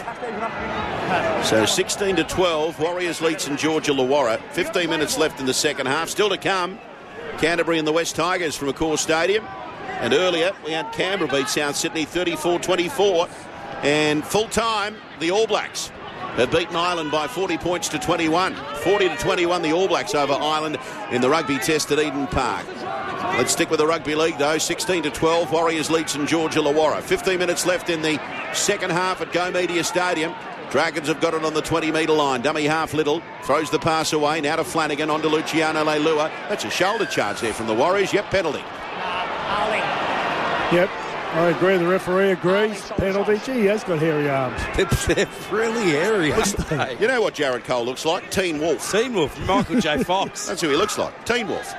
A: So 16-12, Warriors lead St George Illawarra. 15 minutes left in the second half. Still to come, Canterbury and the West Tigers from Accor Stadium. And earlier, we had Canberra beat South Sydney 34-24. And full-time, the All Blacks have beaten Ireland by 40 points to 21. 40-21, the All Blacks over Ireland in the rugby test at Eden Park. Let's stick with the rugby league, though. 16-12, Warriors lead St George Illawarra. 15 minutes left in the second half at Go Media Stadium. Dragons have got it on the 20-metre line. Dummy half Little throws the pass away. Now to Flanagan, on to Luciano Leilua. That's a shoulder charge there from the Warriors. Yep, penalty.
B: Yep. I agree. The referee agrees. Penalty. Gee, he has got hairy arms.
C: They're really hairy, aren't they?
A: You know what Jared Cole looks like? Teen Wolf.
C: Teen Wolf, Michael J. Fox.
A: That's who he looks like. Teen Wolf.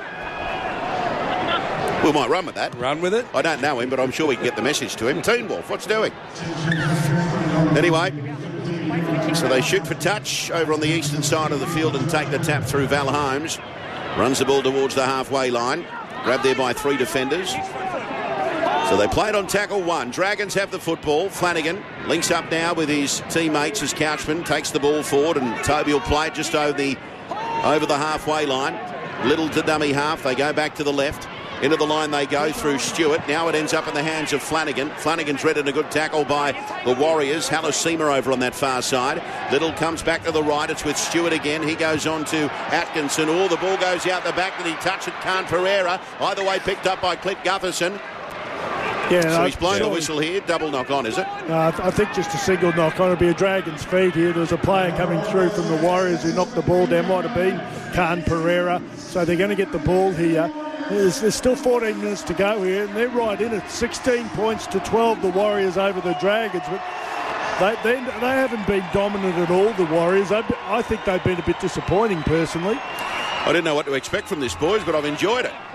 A: We might run with that.
C: Run with it?
A: I don't know him, but I'm sure we can get the message to him. Teen Wolf, what's doing? Anyway, so they shoot for touch over on the eastern side of the field and take the tap through Val Holmes. Runs the ball towards the halfway line. Grabbed there by 3 defenders. So they played on tackle 1. Dragons have the football. Flanagan links up now with his teammates as Couchman takes the ball forward, and Toby will play it just over the halfway line. Little to dummy half. They go back to the left. Into the line they go through Stewart. Now it ends up in the hands of Flanagan. Flanagan's read in a good tackle by the Warriors. Halasima over on that far side. Little comes back to the right. It's with Stewart again. He goes on to Atkinson. The ball goes out the back. Did he touch it? Khan Pereira. Either way picked up by Clint Gutherson.
B: Yeah,
A: so he's blown the whistle here. Double knock on, is it?
B: I think just a single knock on. It'll be a Dragons feed here. There's a player coming through from the Warriors who knocked the ball down. Might have been Khan Pereira. So they're going to get the ball here. There's still 14 minutes to go here, and they're right in it. 16 points to 12, the Warriors over the Dragons. But They haven't been dominant at all, the Warriors. I think they've been a bit disappointing, personally.
A: I didn't know what to expect from this, boys, but I've enjoyed it.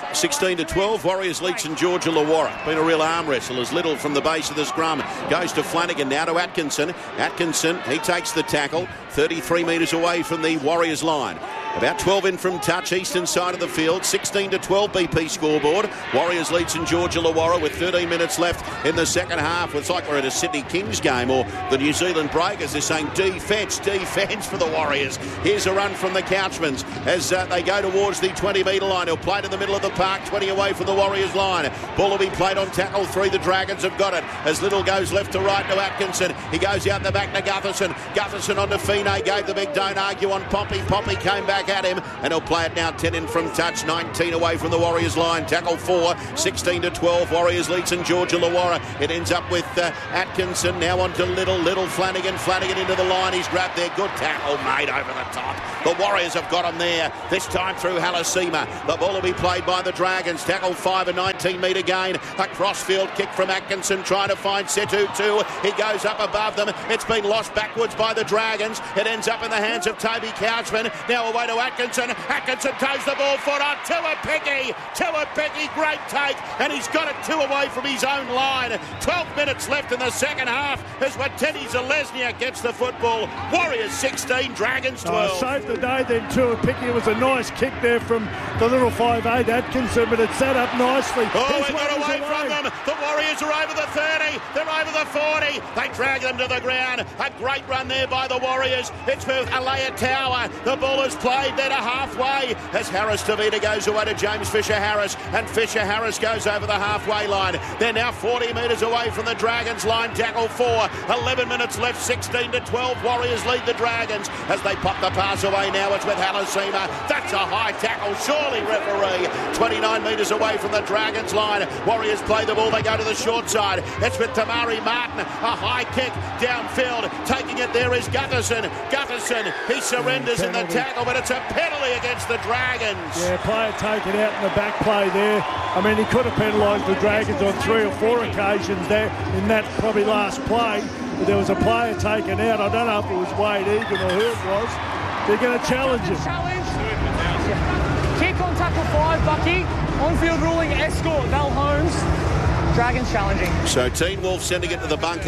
A: 16-12, Warriors lead St George Illawarra. Been a real arm wrestle as Little from the base of the scrum goes to Flanagan, now to Atkinson. Atkinson, he takes the tackle, 33 metres away from the Warriors line. About 12 in from touch, eastern side of the field. 16-12 BP scoreboard. Warriors lead St George Illawarra with 13 minutes left in the second half. It's like we're at a Sydney Kings game or the New Zealand Breakers. They're saying defence for the Warriors. Here's a run from the Couchmans as they go towards the 20-metre line. He'll play it in the middle of the park, 20 away from the Warriors line. Ball will be played on tackle 3. The Dragons have got it as Little goes left to right to Atkinson. He goes out the back to Gutherson. Gutherson on to Fine, gave the big don't argue on Pompey. Pompey came back at him and he'll play it now 10 in from touch, 19 away from the Warriors line. Tackle 4, 16-12. Warriors lead St George Illawarra. It ends up with Atkinson now on to Little Flanagan into the line. He's grabbed there. Good tackle made over the top. The Warriors have got him there, this time through Halasima. The ball will be played by the Dragons. Tackle 5, a 19-metre gain. A crossfield kick from Atkinson trying to find Setu 2. He goes up above them. It's been lost backwards by the Dragons. It ends up in the hands of Toby Couchman. Now away to Atkinson. Atkinson toes the ball for on Tuapiki, great take, and he's got it 2 away from his own line. 12 minutes left in the second half as Wateni Zalesniak gets the football. Warriors 16, Dragons 12.
B: Saved the day then, Tuapiki. It was a nice kick there from the little 5'8" Atkinson, but it set up nicely.
E: Oh, we got away from them. The Warriors are over the 30. They're over the 40. They drag them to the ground. A great run there by the Warriors. It's for Alea Tower. The ball is played there to halfway as Harris Tavita goes away to James Fisher-Harris, and Fisher-Harris goes over the halfway line. They're now 40 metres away from the Dragons line. Tackle 4, 11 minutes left, 16-12. Warriors lead the Dragons as they pop the pass away now. It's with Halasima. That's a high tackle, surely, referee. 29 metres away from the Dragons line. Warriors play the ball. They go to the short side. It's with Tamari Martin. A high kick downfield. Taking it there is Gutherson. He surrenders in the tackle, but it's a penalty against the Dragons.
B: Yeah, player taken out in the back play there. I mean, he could have penalised the Dragons on 3 or 4 occasions there in that probably last play. But there was a player taken out. I don't know if it was Wade Egan or who it was. They're going to challenge him.
D: Kick on tackle 5, Bucky. On-field ruling, escort, Val Holmes. Dragons challenging.
A: So Teen Wolf sending it to the bunker.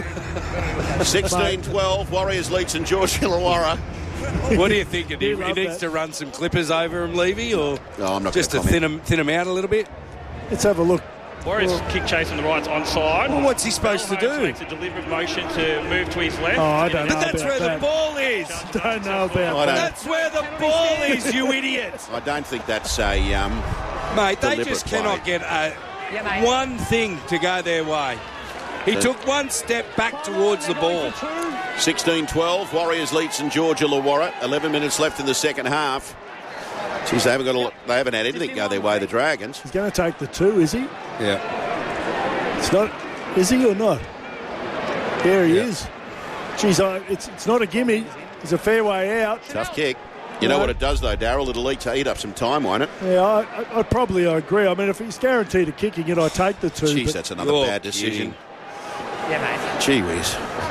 A: 16-12, Warriors lead St George Illawarra.
C: What do you think? He needs to run some clippers over him, Levy, or
A: I'm not
C: just to thin him out a little bit?
B: Let's have a look.
G: Warriors kick chase on the right's onside.
C: Well, what's he supposed to do?
G: Makes a deliberate motion to move to his left.
B: Oh, I don't know.
C: But that's where the ball is.
B: Don't know about that.
C: That's where the ball is, you idiot.
A: I don't think that's a
C: mate, they just cannot get one thing to go their way. He took one step back towards the ball.
A: 16-12, Warriors lead St George Illawarra. 11 minutes left in the second half. Jeez, they haven't had anything go their way, the Dragons.
B: He's going to take the 2, is he?
C: Yeah.
B: It's not. Is he or not? There he is. Jeez, it's not a gimme. It's a fair way out.
A: Tough kick. You know what it does, though, Darryl? It'll eat up some time, won't it?
B: Yeah, I probably agree. I mean, if he's guaranteed a kicking it, I take the 2.
A: Jeez, that's another bad decision.
D: Yeah, mate.
A: Gee whiz.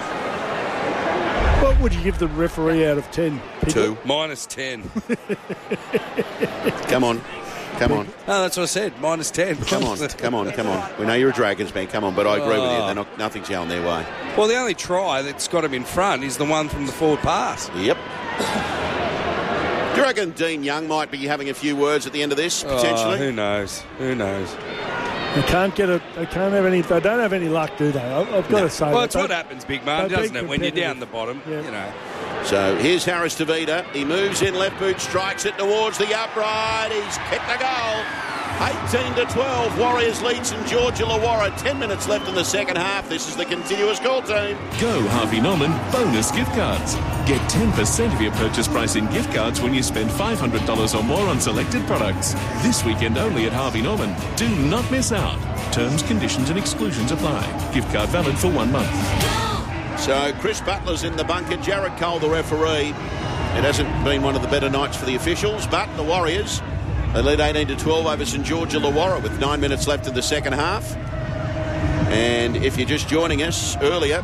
B: What would you give the referee out of 10?
A: 2.
C: -10.
A: Come on.
C: No, that's what I said. -10.
A: Come on. We know you're a Dragons man. Come on, but I agree with you. Nothing's going their way.
C: Well, the only try that's got him in front is the one from the forward pass.
A: Yep. Do you reckon Dean Young might be having a few words at the end of this, potentially?
C: Who knows?
B: They can't get it. They can't have any. They don't have any luck, do they? I've got to say.
C: Well, it's what happens, Big Man, doesn't it? When you're down the bottom, you know.
A: So here's Harris Tavita. He moves in, left boot, strikes it towards the upright. He's kicked the goal. 18-12. Warriors lead St George Illawarra. 10 minutes left in the second half. This is the continuous call team.
F: Go Harvey Norman bonus gift cards. Get 10% of your purchase price in gift cards when you spend $500 or more on selected products. This weekend only at Harvey Norman. Do not miss out. Terms, conditions and exclusions apply. Gift card valid for 1 month.
A: So Chris Butler's in the bunker. Jared Cole, the referee. It hasn't been one of the better nights for the officials, but the Warriors, they lead 18-12 over St George Illawarra with 9 minutes left in the second half. And if you're just joining us earlier,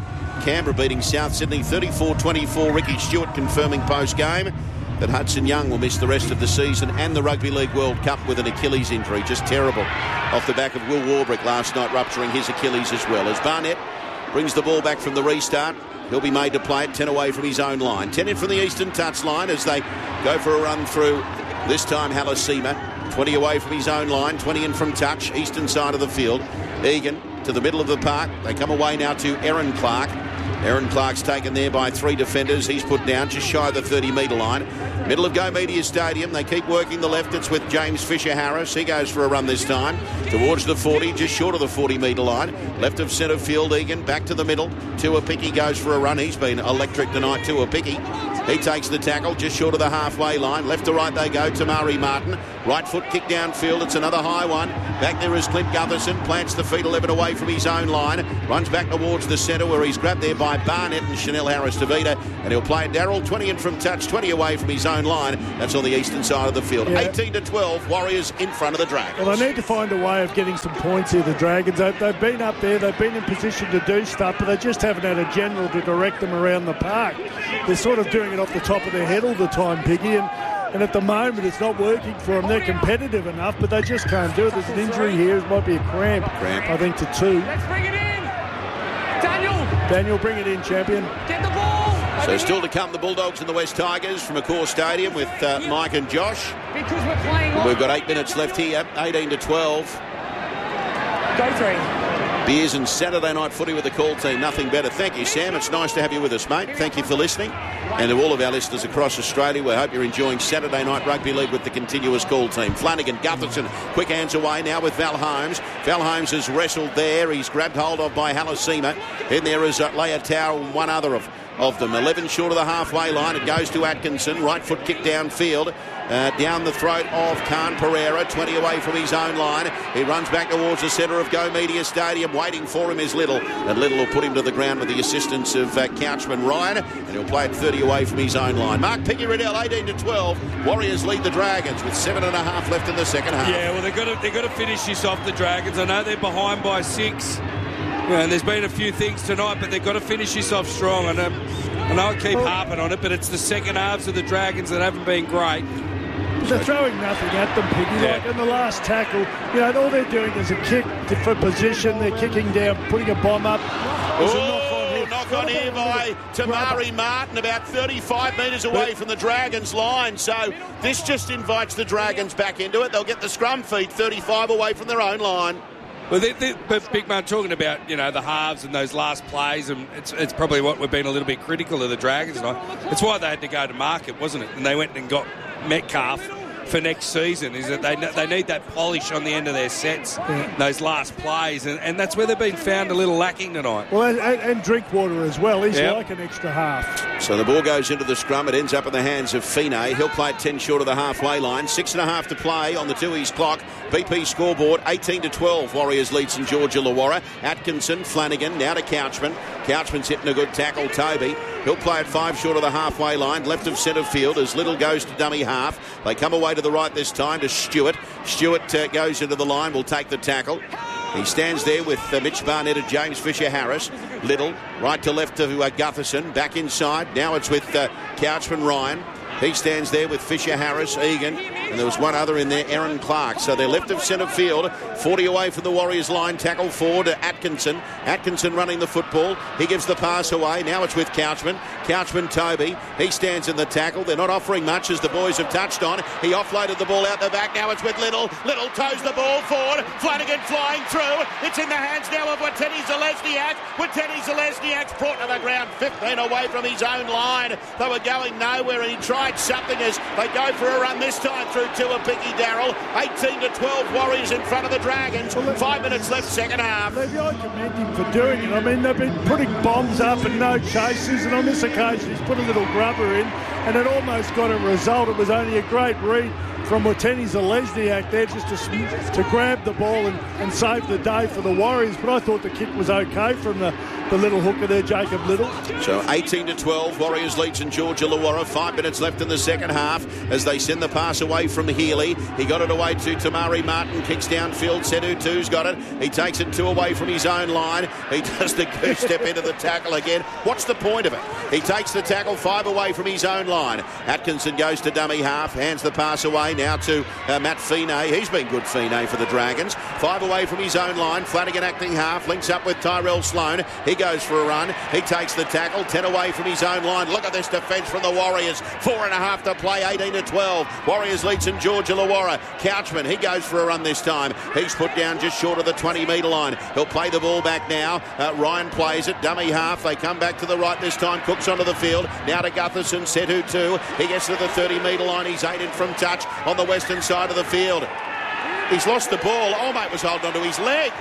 A: Canberra beating South Sydney 34-24. Ricky Stewart confirming post-game that Hudson Young will miss the rest of the season and the Rugby League World Cup with an Achilles injury. Just terrible. Off the back of Will Warbrick last night rupturing his Achilles as well. As Barnett brings the ball back from the restart, he'll be made to play it 10 away from his own line. 10 in from the eastern touchline as they go for a run through, this time Halasima. 20 away from his own line, 20 in from touch, eastern side of the field. Egan to the middle of the park. They come away now to Aaron Clark. Aaron Clark's taken there by 3 defenders. He's put down just shy of the 30-metre line. Middle of Go Media Stadium. They keep working the left. It's with James Fisher-Harris. He goes for a run this time towards the 40, just short of the 40-metre line. Left of centre field, Egan back to the middle. Tuapiki goes for a run. He's been electric tonight, Tuapiki. He takes the tackle just short of the halfway line. Left to right they go. Tamari Martin. Right foot kick downfield. It's another high one. Back there is Clint Gutherson. Plants the feet 11 away from his own line. Runs back towards the centre where he's grabbed there by Barnett and Chanel Harris-Tavita. And he'll play it Darryl. 20 in from touch, 20 away from his own line. That's on the eastern side of the field. 18-12. Warriors in front of the Dragons.
B: Well, they need to find a way of getting some points here, the Dragons. They've been up there. They've been in position to do stuff, but they just haven't had a general to direct them around the park. They're sort of doing it off the top of their head all the time, Piggy, and at the moment it's not working for them. They're competitive enough, but they just can't do it. There's an injury here. It might be a cramp. I think, to 2.
D: Let's bring it in.
B: Daniel, bring it in, champion.
D: Get the ball.
A: So still to come, the Bulldogs and the West Tigers from Accor Stadium with Mike and Josh.
D: Because we're playing on.
A: We've got 8 minutes left here, 18-12.
D: Go 3.
A: Beers and Saturday night footy with the call team. Nothing better. Thank you, Sam. It's nice to have you with us, mate. Thank you for listening. And to all of our listeners across Australia, we hope you're enjoying Saturday night rugby league with the continuous call team. Flanagan, Gutherson, quick hands away now with Val Holmes. Val Holmes has wrestled there. He's grabbed hold of by Halasima. Then there is Leia Tower and one other of them. 11 short of the halfway line. It goes to Atkinson. Right foot kick downfield. Down the throat of Khan Pereira, 20 away from his own line. He runs back towards the centre of Go Media Stadium. Waiting for him is Little, and Little will put him to the ground with the assistance of Couchman Ryan, and he'll play it 30 away from his own line. Mark Piggy-Riddell, 18-12. Warriors lead the Dragons with 7.5 left in the second half.
C: Yeah, well, they've got to finish this off, the Dragons. I know they're behind by 6. And there's been a few things tonight, but they've got to finish this off strong. I know I keep harping on it, but it's the second halves of the Dragons that haven't been great.
B: They're throwing nothing at them, Piggy. Like in the last tackle, all they're doing is a kick for position. They're kicking down, putting a bomb up.
A: Knock on here by Tamari Martin, about 35 metres away from the Dragons' line. So this just invites the Dragons back into it. They'll get the scrum feed 35 away from their own line.
C: Well, but Big Man, talking about, the halves and those last plays, and it's probably what we've been a little bit critical of the Dragons tonight. It's why they had to go to market, wasn't it? And they went and got Metcalf for next season, is that they need that polish on the end of their sets, those last plays, and that's where they've been found a little lacking tonight.
B: Well, and Drinkwater as well. He's like an extra half.
A: So the ball goes into the scrum. It ends up in the hands of Fine. He'll play it 10 short of the halfway line. 6.5 to play on the Tooheys clock. BP scoreboard, 18-12. Warriors lead St George Illawarra. Atkinson, Flanagan, now to Couchman. Couchman's hitting a good tackle, Toby. He'll play it 5 short of the halfway line, left of centre field as Little goes to dummy half. They come away to the right this time to Stewart. Stewart goes into the line, will take the tackle. He stands there with Mitch Barnett and James Fisher-Harris. Little, right to left to Gutherson, back inside. Now it's with Couchman Ryan. He stands there with Fisher-Harris, Egan, and there was one other in there, Aaron Clark. So they're left of centre field, 40 away from the Warriors line, tackle forward to Atkinson. Atkinson running the football. He gives the pass away. Now it's with Couchman. Couchman, Toby. He stands in the tackle. They're not offering much, as the boys have touched on. He offloaded the ball out the back. Now it's with Little. Little toes the ball forward. Flanagan flying through. It's in the hands now of Watene Zelezniak. Watene Zelezniak's brought to the ground, 15 away from his own line. They were going nowhere, and he tried something as they go for a run this time through Tuapiki, Darryl. 18-12 Warriors in front of the Dragons. 5 minutes left, second half.
B: Maybe I commend him for doing it. I mean, they've been putting bombs up and no chases, and on this occasion he's put a little grubber in, and it almost got a result. It was only a great read from Watene Zelezniak there just to grab the ball and save the day for the Warriors. But I thought the kick was okay from the the little hooker there, Jacob Little.
A: So 18-12, Warriors lead St George Illawarra. 5 minutes left in the second half as they send the pass away from Healy. He got it away to Tamari Martin, kicks downfield. Sedu 2's got it. He takes it 2 away from his own line. He does the goose step into the tackle again. What's the point of it? He takes the tackle 5 away from his own line. Atkinson goes to dummy half, hands the pass away now to Matt Feeney. He's been good, Feeney, for the Dragons. 5 away from his own line. Flanagan acting half, links up with Tyrell Sloan. He goes for a run. He takes the tackle 10 away from his own line. Look at this defence from the Warriors. 4.5 to play, 18-12. Warriors lead St George Illawarra. Couchman, he goes for a run this time. He's put down just short of the 20-metre line. He'll play the ball back now. Ryan plays it, dummy half. They come back to the right this time. Cook's onto the field. Now to Gutherson, Setu 2. He gets to the 30-metre line. He's aided from touch on the western side of the field. He's lost the ball. Old mate was holding onto his leg.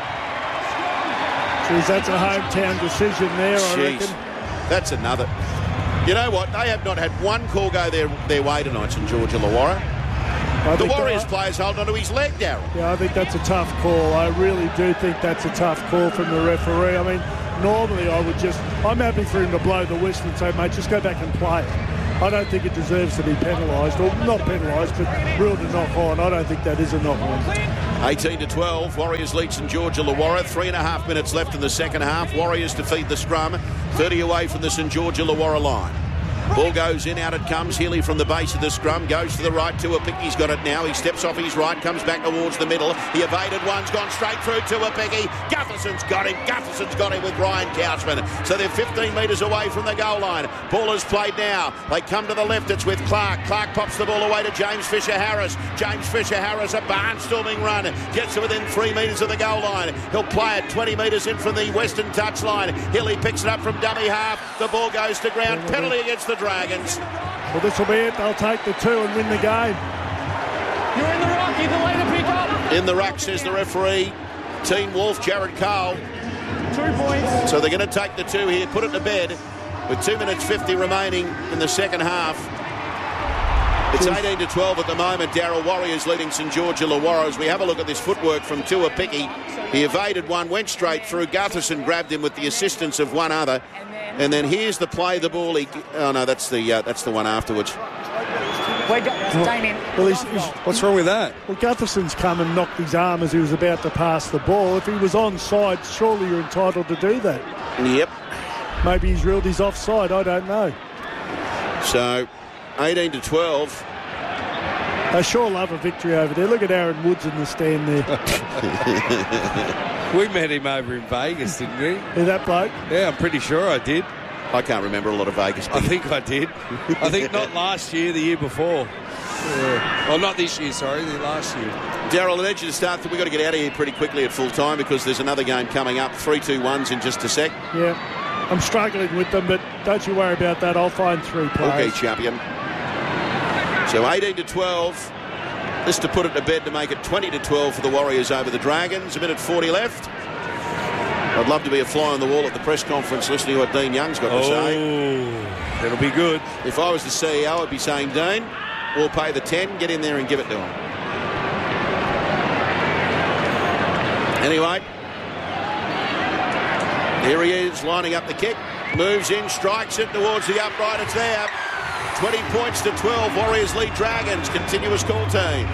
B: Jeez, that's a hometown decision there, I reckon.
A: That's another. You know what? They have not had one call go their way tonight, St George Illawarra. The Warriors players hold onto his leg, Darryl.
B: Yeah, I think that's a tough call. I really do think that's a tough call from the referee. I mean, normally I'm happy for him to blow the whistle and say, mate, just go back and play it. I don't think it deserves to be penalised, or not penalised, but ruled a knock on. I don't think that is a knock on.
A: 18-12, Warriors lead St George Illawarra. 3.5 minutes left in the second half. Warriors defeat the scrum, 30 away from the St George Illawarra line. Ball goes in, out it comes. Healy from the base of the scrum, goes to the right. Tuapicki's got it now. He steps off his right, comes back towards the middle. The evaded one's gone straight through Tuapicki. Gutherson's got him with Ryan Couchman. So they're 15 metres away from the goal line. Ball is played now. They come to the left. It's with Clark. Clark pops the ball away to James Fisher-Harris. James Fisher-Harris, a barnstorming run. Gets to within 3 metres of the goal line. He'll play it 20 metres in from the western touch line. Healy picks it up from dummy half. The ball goes to ground. Penalty against the Dragons.
B: Well, this will be it. They'll take the 2 and win the game.
D: You're in the ruck. Either way to pick up.
A: In the ruck, says the referee. Team Wolf, Jared Cole.
D: 2 points.
A: So they're going to take the 2 here, put it to bed with 2 minutes 50 remaining in the second half. It's 18-12 at the moment. Darryl, Warriors leading St George Illawarra. As we have a look at this footwork from Tuapicki. He evaded one, went straight through. Gutherson grabbed him with the assistance of one other. And then here's the play, the ball. That's the one afterwards.
D: Damien.
B: Well,
I: what's wrong with that?
B: Well, Gutherson's come and knocked his arm as he was about to pass the ball. If he was onside, surely you're entitled to do that.
A: Yep.
B: Maybe he's ruled he's offside. I don't know.
A: So, 18-12.
B: They sure love a victory over there. Look at Aaron Woods in the stand there.
I: We met him over in Vegas, didn't we?
B: Yeah, that bloke?
I: Yeah, I'm pretty sure I did.
A: I can't remember a lot of Vegas.
I: I think I did. I think not last year, the year before.
C: Yeah. Well, not this year, sorry, the last year.
A: Darryl, I need you to start. We've got to get out of here pretty quickly at full time because there's another game coming up. 3-2-1s in just a sec.
B: Yeah, I'm struggling with them, but don't you worry about that. I'll find 3 players.
A: Okay, champion. So 18-12. This to put it to bed to make it 20-12 for the Warriors over the Dragons. A minute 40 left. I'd love to be a fly on the wall at the press conference listening to what Dean Young's got to say.
I: That'll be good.
A: If I was the CEO, I'd be saying, Dean, we'll pay the 10, get in there and give it to him. Anyway, here he is lining up the kick. Moves in, strikes it towards the upright. It's there. 20 points to 12. Warriors lead Dragons. Continuous call team.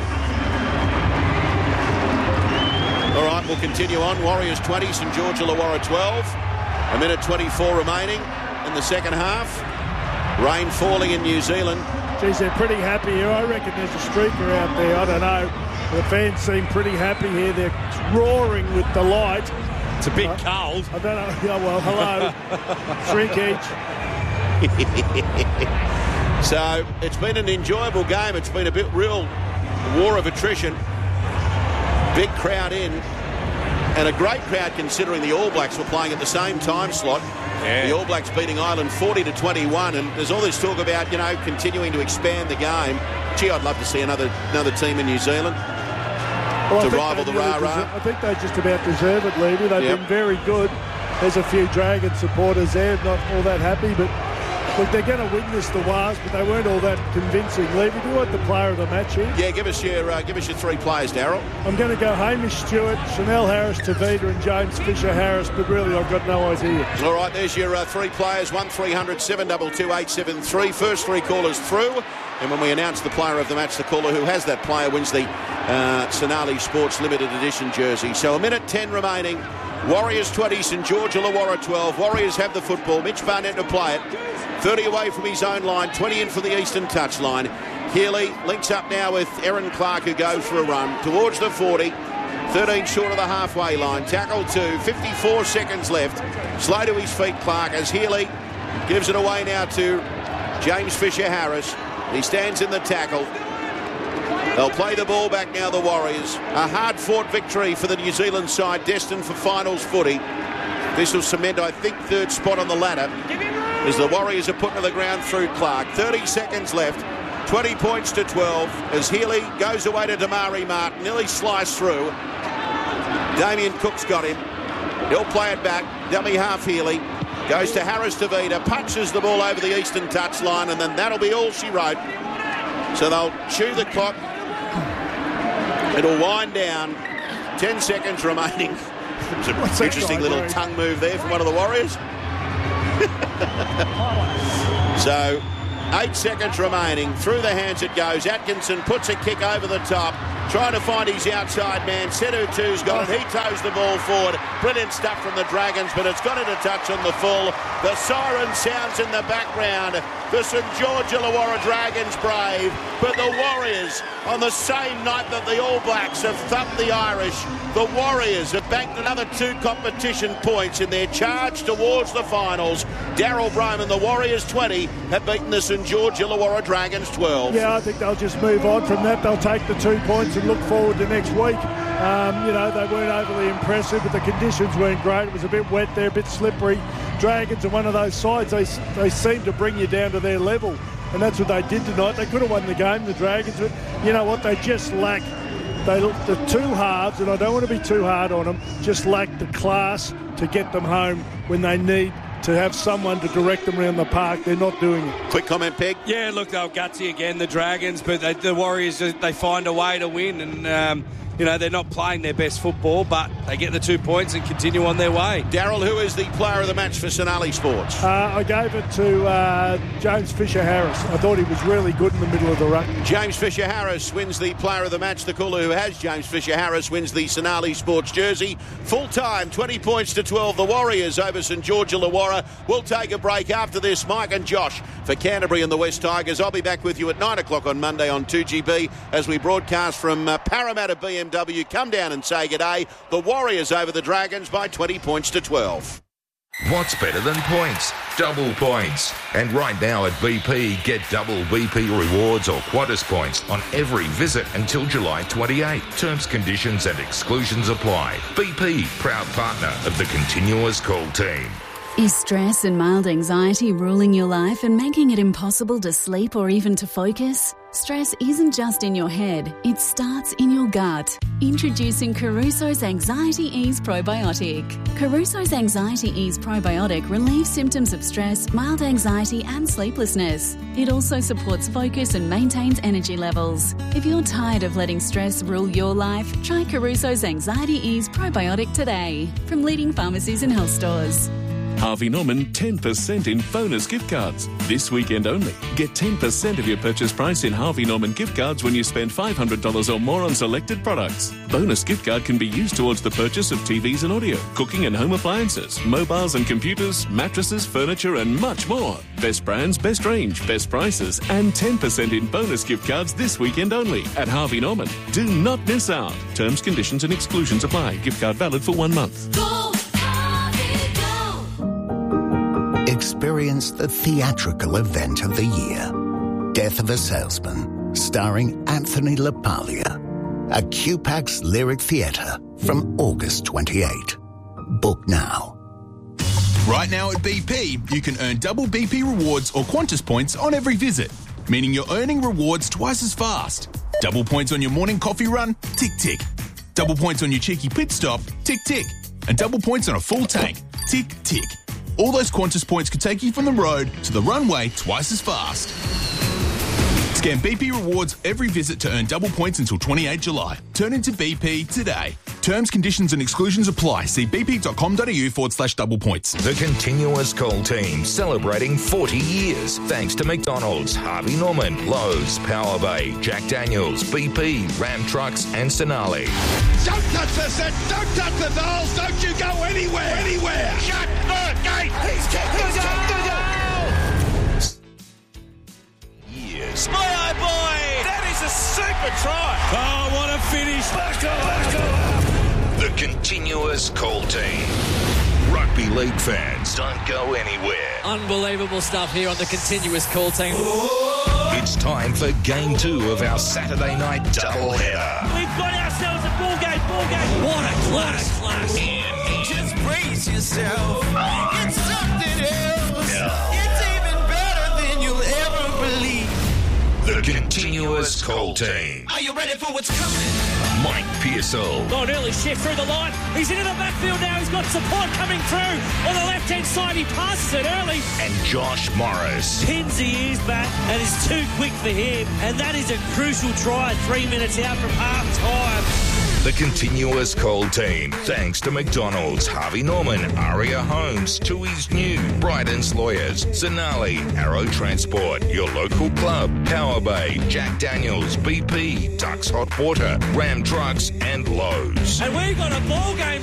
A: All right, we'll continue on. Warriors 20, St George Illawarra 12. A minute 24 remaining in the second half. Rain falling in New Zealand.
B: Geez, they're pretty happy here. I reckon there's a streaker out there. I don't know. The fans seem pretty happy here. They're roaring with delight.
I: It's a bit cold.
B: I don't know. Yeah, well, hello. Shrinkage.
A: So it's been an enjoyable game. It's been a bit real war of attrition. Big crowd in. And a great crowd considering the All Blacks were playing at the same time slot. Yeah. The All Blacks beating Ireland 40-21. And there's all this talk about, continuing to expand the game. Gee, I'd love to see another team in New Zealand to rival the Rah-Rah.
B: I think they just about deserve it, Leedy. They've been very good. There's a few Dragon supporters there, not all that happy, but Look, they're going to win this, the Wars, but they weren't all that convincing. Levy, do you want the player of the match here?
A: Yeah, give us your 3 players, Daryl.
B: I'm going to go Hamish Stewart, Chanel Harris, Tavita and James Fisher-Harris, but really I've got no idea.
A: All right, there's your 3 players, 1300 722 873. First 3 callers through. And when we announce the player of the match, the caller who has that player wins the Sonali Sports Limited Edition jersey. So 1:10 remaining. Warriors 20, St George Illawarra 12. Warriors have the football. Mitch Barnett to play it. 30 away from his own line, 20 in for the eastern touchline. Healy links up now with Erin Clark, who goes for a run towards the 40. 13 short of the halfway line. Tackle 2, 54 seconds left. Slow to his feet, Clark, as Healy gives it away now to James Fisher-Harris. He stands in the tackle. They'll play the ball back now, the Warriors. A hard-fought victory for the New Zealand side, destined for finals footy. This will cement, I think, 3rd spot on the ladder as the Warriors are put to the ground through Clark. 30 seconds left. 20 points to 12 as Healy goes away to Damari Martin. Nearly sliced through. Damien Cook's got him. He'll play it back. Dummy half Healy. Goes to Harris Tavita. Punches the ball over the eastern touchline, and then that'll be all she wrote. So they'll chew the clock. It'll wind down. 10 seconds remaining. It's an interesting little tongue move there from one of the Warriors. So 8 seconds remaining. Through the hands it goes. Atkinson puts a kick over the top, trying to find his outside man. Setu2's got it. He toes the ball forward. Brilliant stuff from the Dragons, but it's got it a touch on the full. The siren sounds in the background. The St George Illawarra Dragons brave, but the Warriors, on the same night that the All Blacks have thumped the Irish, the Warriors have banked another 2 competition points in their charge towards the finals. Daryl Broman, the Warriors 20, have beaten the St George Illawarra Dragons 12.
B: Yeah, I think they'll just move on from that. They'll take the 2 points and look forward to next week. They weren't overly impressive, but the conditions weren't great. It was a bit wet there, a bit slippery. Dragons are one of those sides, they seem to bring you down to their level, and that's what they did tonight. They could have won the game, the Dragons, but you know what, they just lack, the 2 halves, and I don't want to be too hard on them, just lack the class to get them home when they need to have someone to direct them around the park. They're not doing it.
A: Quick comment, Peg?
C: Yeah, look, they were gutsy again, the Dragons, but the Warriors, they find a way to win, and they're not playing their best football, but they get the 2 points and continue on their way.
A: Daryl, who is the player of the match for Sonali Sports?
B: I gave it to James Fisher-Harris. I thought he was really good in the middle of the ruck.
A: James Fisher-Harris wins the player of the match. The caller who has James Fisher-Harris wins the Sonali Sports jersey. Full time, 20 points to 12. The Warriors over St George Illawarra. We'll take a break after this. Mike and Josh for Canterbury and the West Tigers. I'll be back with you at 9 o'clock on Monday on 2GB as we broadcast from Parramatta BMW. Come down and say good day. The Warriors over the Dragons by 20 points to 12.
J: What's better than points? Double points. And right now at BP, get double BP rewards or Qantas points on every visit until July 28. Terms, conditions and exclusions apply. BP, proud partner of the Continuous Call team.
K: Is stress and mild anxiety ruling your life and making it impossible to sleep or even to focus? Stress isn't just in your head, it starts in your gut. Introducing Caruso's Anxiety Ease Probiotic. Caruso's Anxiety Ease Probiotic relieves symptoms of stress, mild anxiety and sleeplessness. It also supports focus and maintains energy levels. If you're tired of letting stress rule your life, try Caruso's Anxiety Ease Probiotic today from leading pharmacies and health stores.
F: Harvey Norman 10% in bonus gift cards. This weekend only. Get 10% of your purchase price in Harvey Norman gift cards when you spend $500 or more on selected products. Bonus gift card can be used towards the purchase of TVs and audio, cooking and home appliances, mobiles and computers, mattresses, furniture and much more. Best brands, best range, best prices and 10% in bonus gift cards this weekend only at Harvey Norman. Do not miss out. Terms, conditions and exclusions apply. Gift card valid for 1 month.
L: Experience the theatrical event of the year. Death of a Salesman, starring Anthony LaPaglia. At QPAX Lyric Theatre from August 28. Book now.
M: Right now at BP, you can earn double BP rewards or Qantas points on every visit, meaning you're earning rewards twice as fast. Double points on your morning coffee run, tick, tick. Double points on your cheeky pit stop, tick, tick. And double points on a full tank, tick, tick. All those Qantas points could take you from the road to the runway twice as fast. Scan BP Rewards every visit to earn double points until 28 July. Turn into BP today. Terms, conditions and exclusions apply. See bp.com.au/double points.
J: The Continuous Call team celebrating 40 years. Thanks to McDonald's, Harvey Norman, Lowe's, Power Bay, Jack Daniels, BP, Ram Trucks and Sonali.
N: Don't touch the set! Don't touch the dolls! Don't you go anywhere! Shut the gate! He's kicked the goal!
J: Years.
N: My eye boy! That is a super try!
C: Oh, what a finish!
N: Let's go!
J: The Continuous Call team. Rugby league fans, don't go anywhere.
O: Unbelievable stuff here on the Continuous Call team.
J: It's time for Game 2 of our Saturday night doubleheader.
N: We've got ourselves a ball game.
O: What a class.
N: Just brace yourself. It's something else. It's even better than you'll ever believe.
J: The Continuous Call team.
N: Are you ready for what's coming?
J: Mike Pearsall.
O: Got an early shift through the line. He's into the backfield now. He's got support coming through. On the left-hand side, he passes it early.
J: And Josh Morris.
O: Pins the ears back and is too quick for him. And that is a crucial try 3 minutes out from half-time.
J: The Continuous Call team. Thanks to McDonald's, Harvey Norman, Aria Homes, Tui's New, Bryden's Lawyers, Sonali, Arrow Transport, your local club, Power Bay, Jack Daniels, BP, Ducks Hot Water, Ram Trucks and Lowe's.
O: And we've got a ball game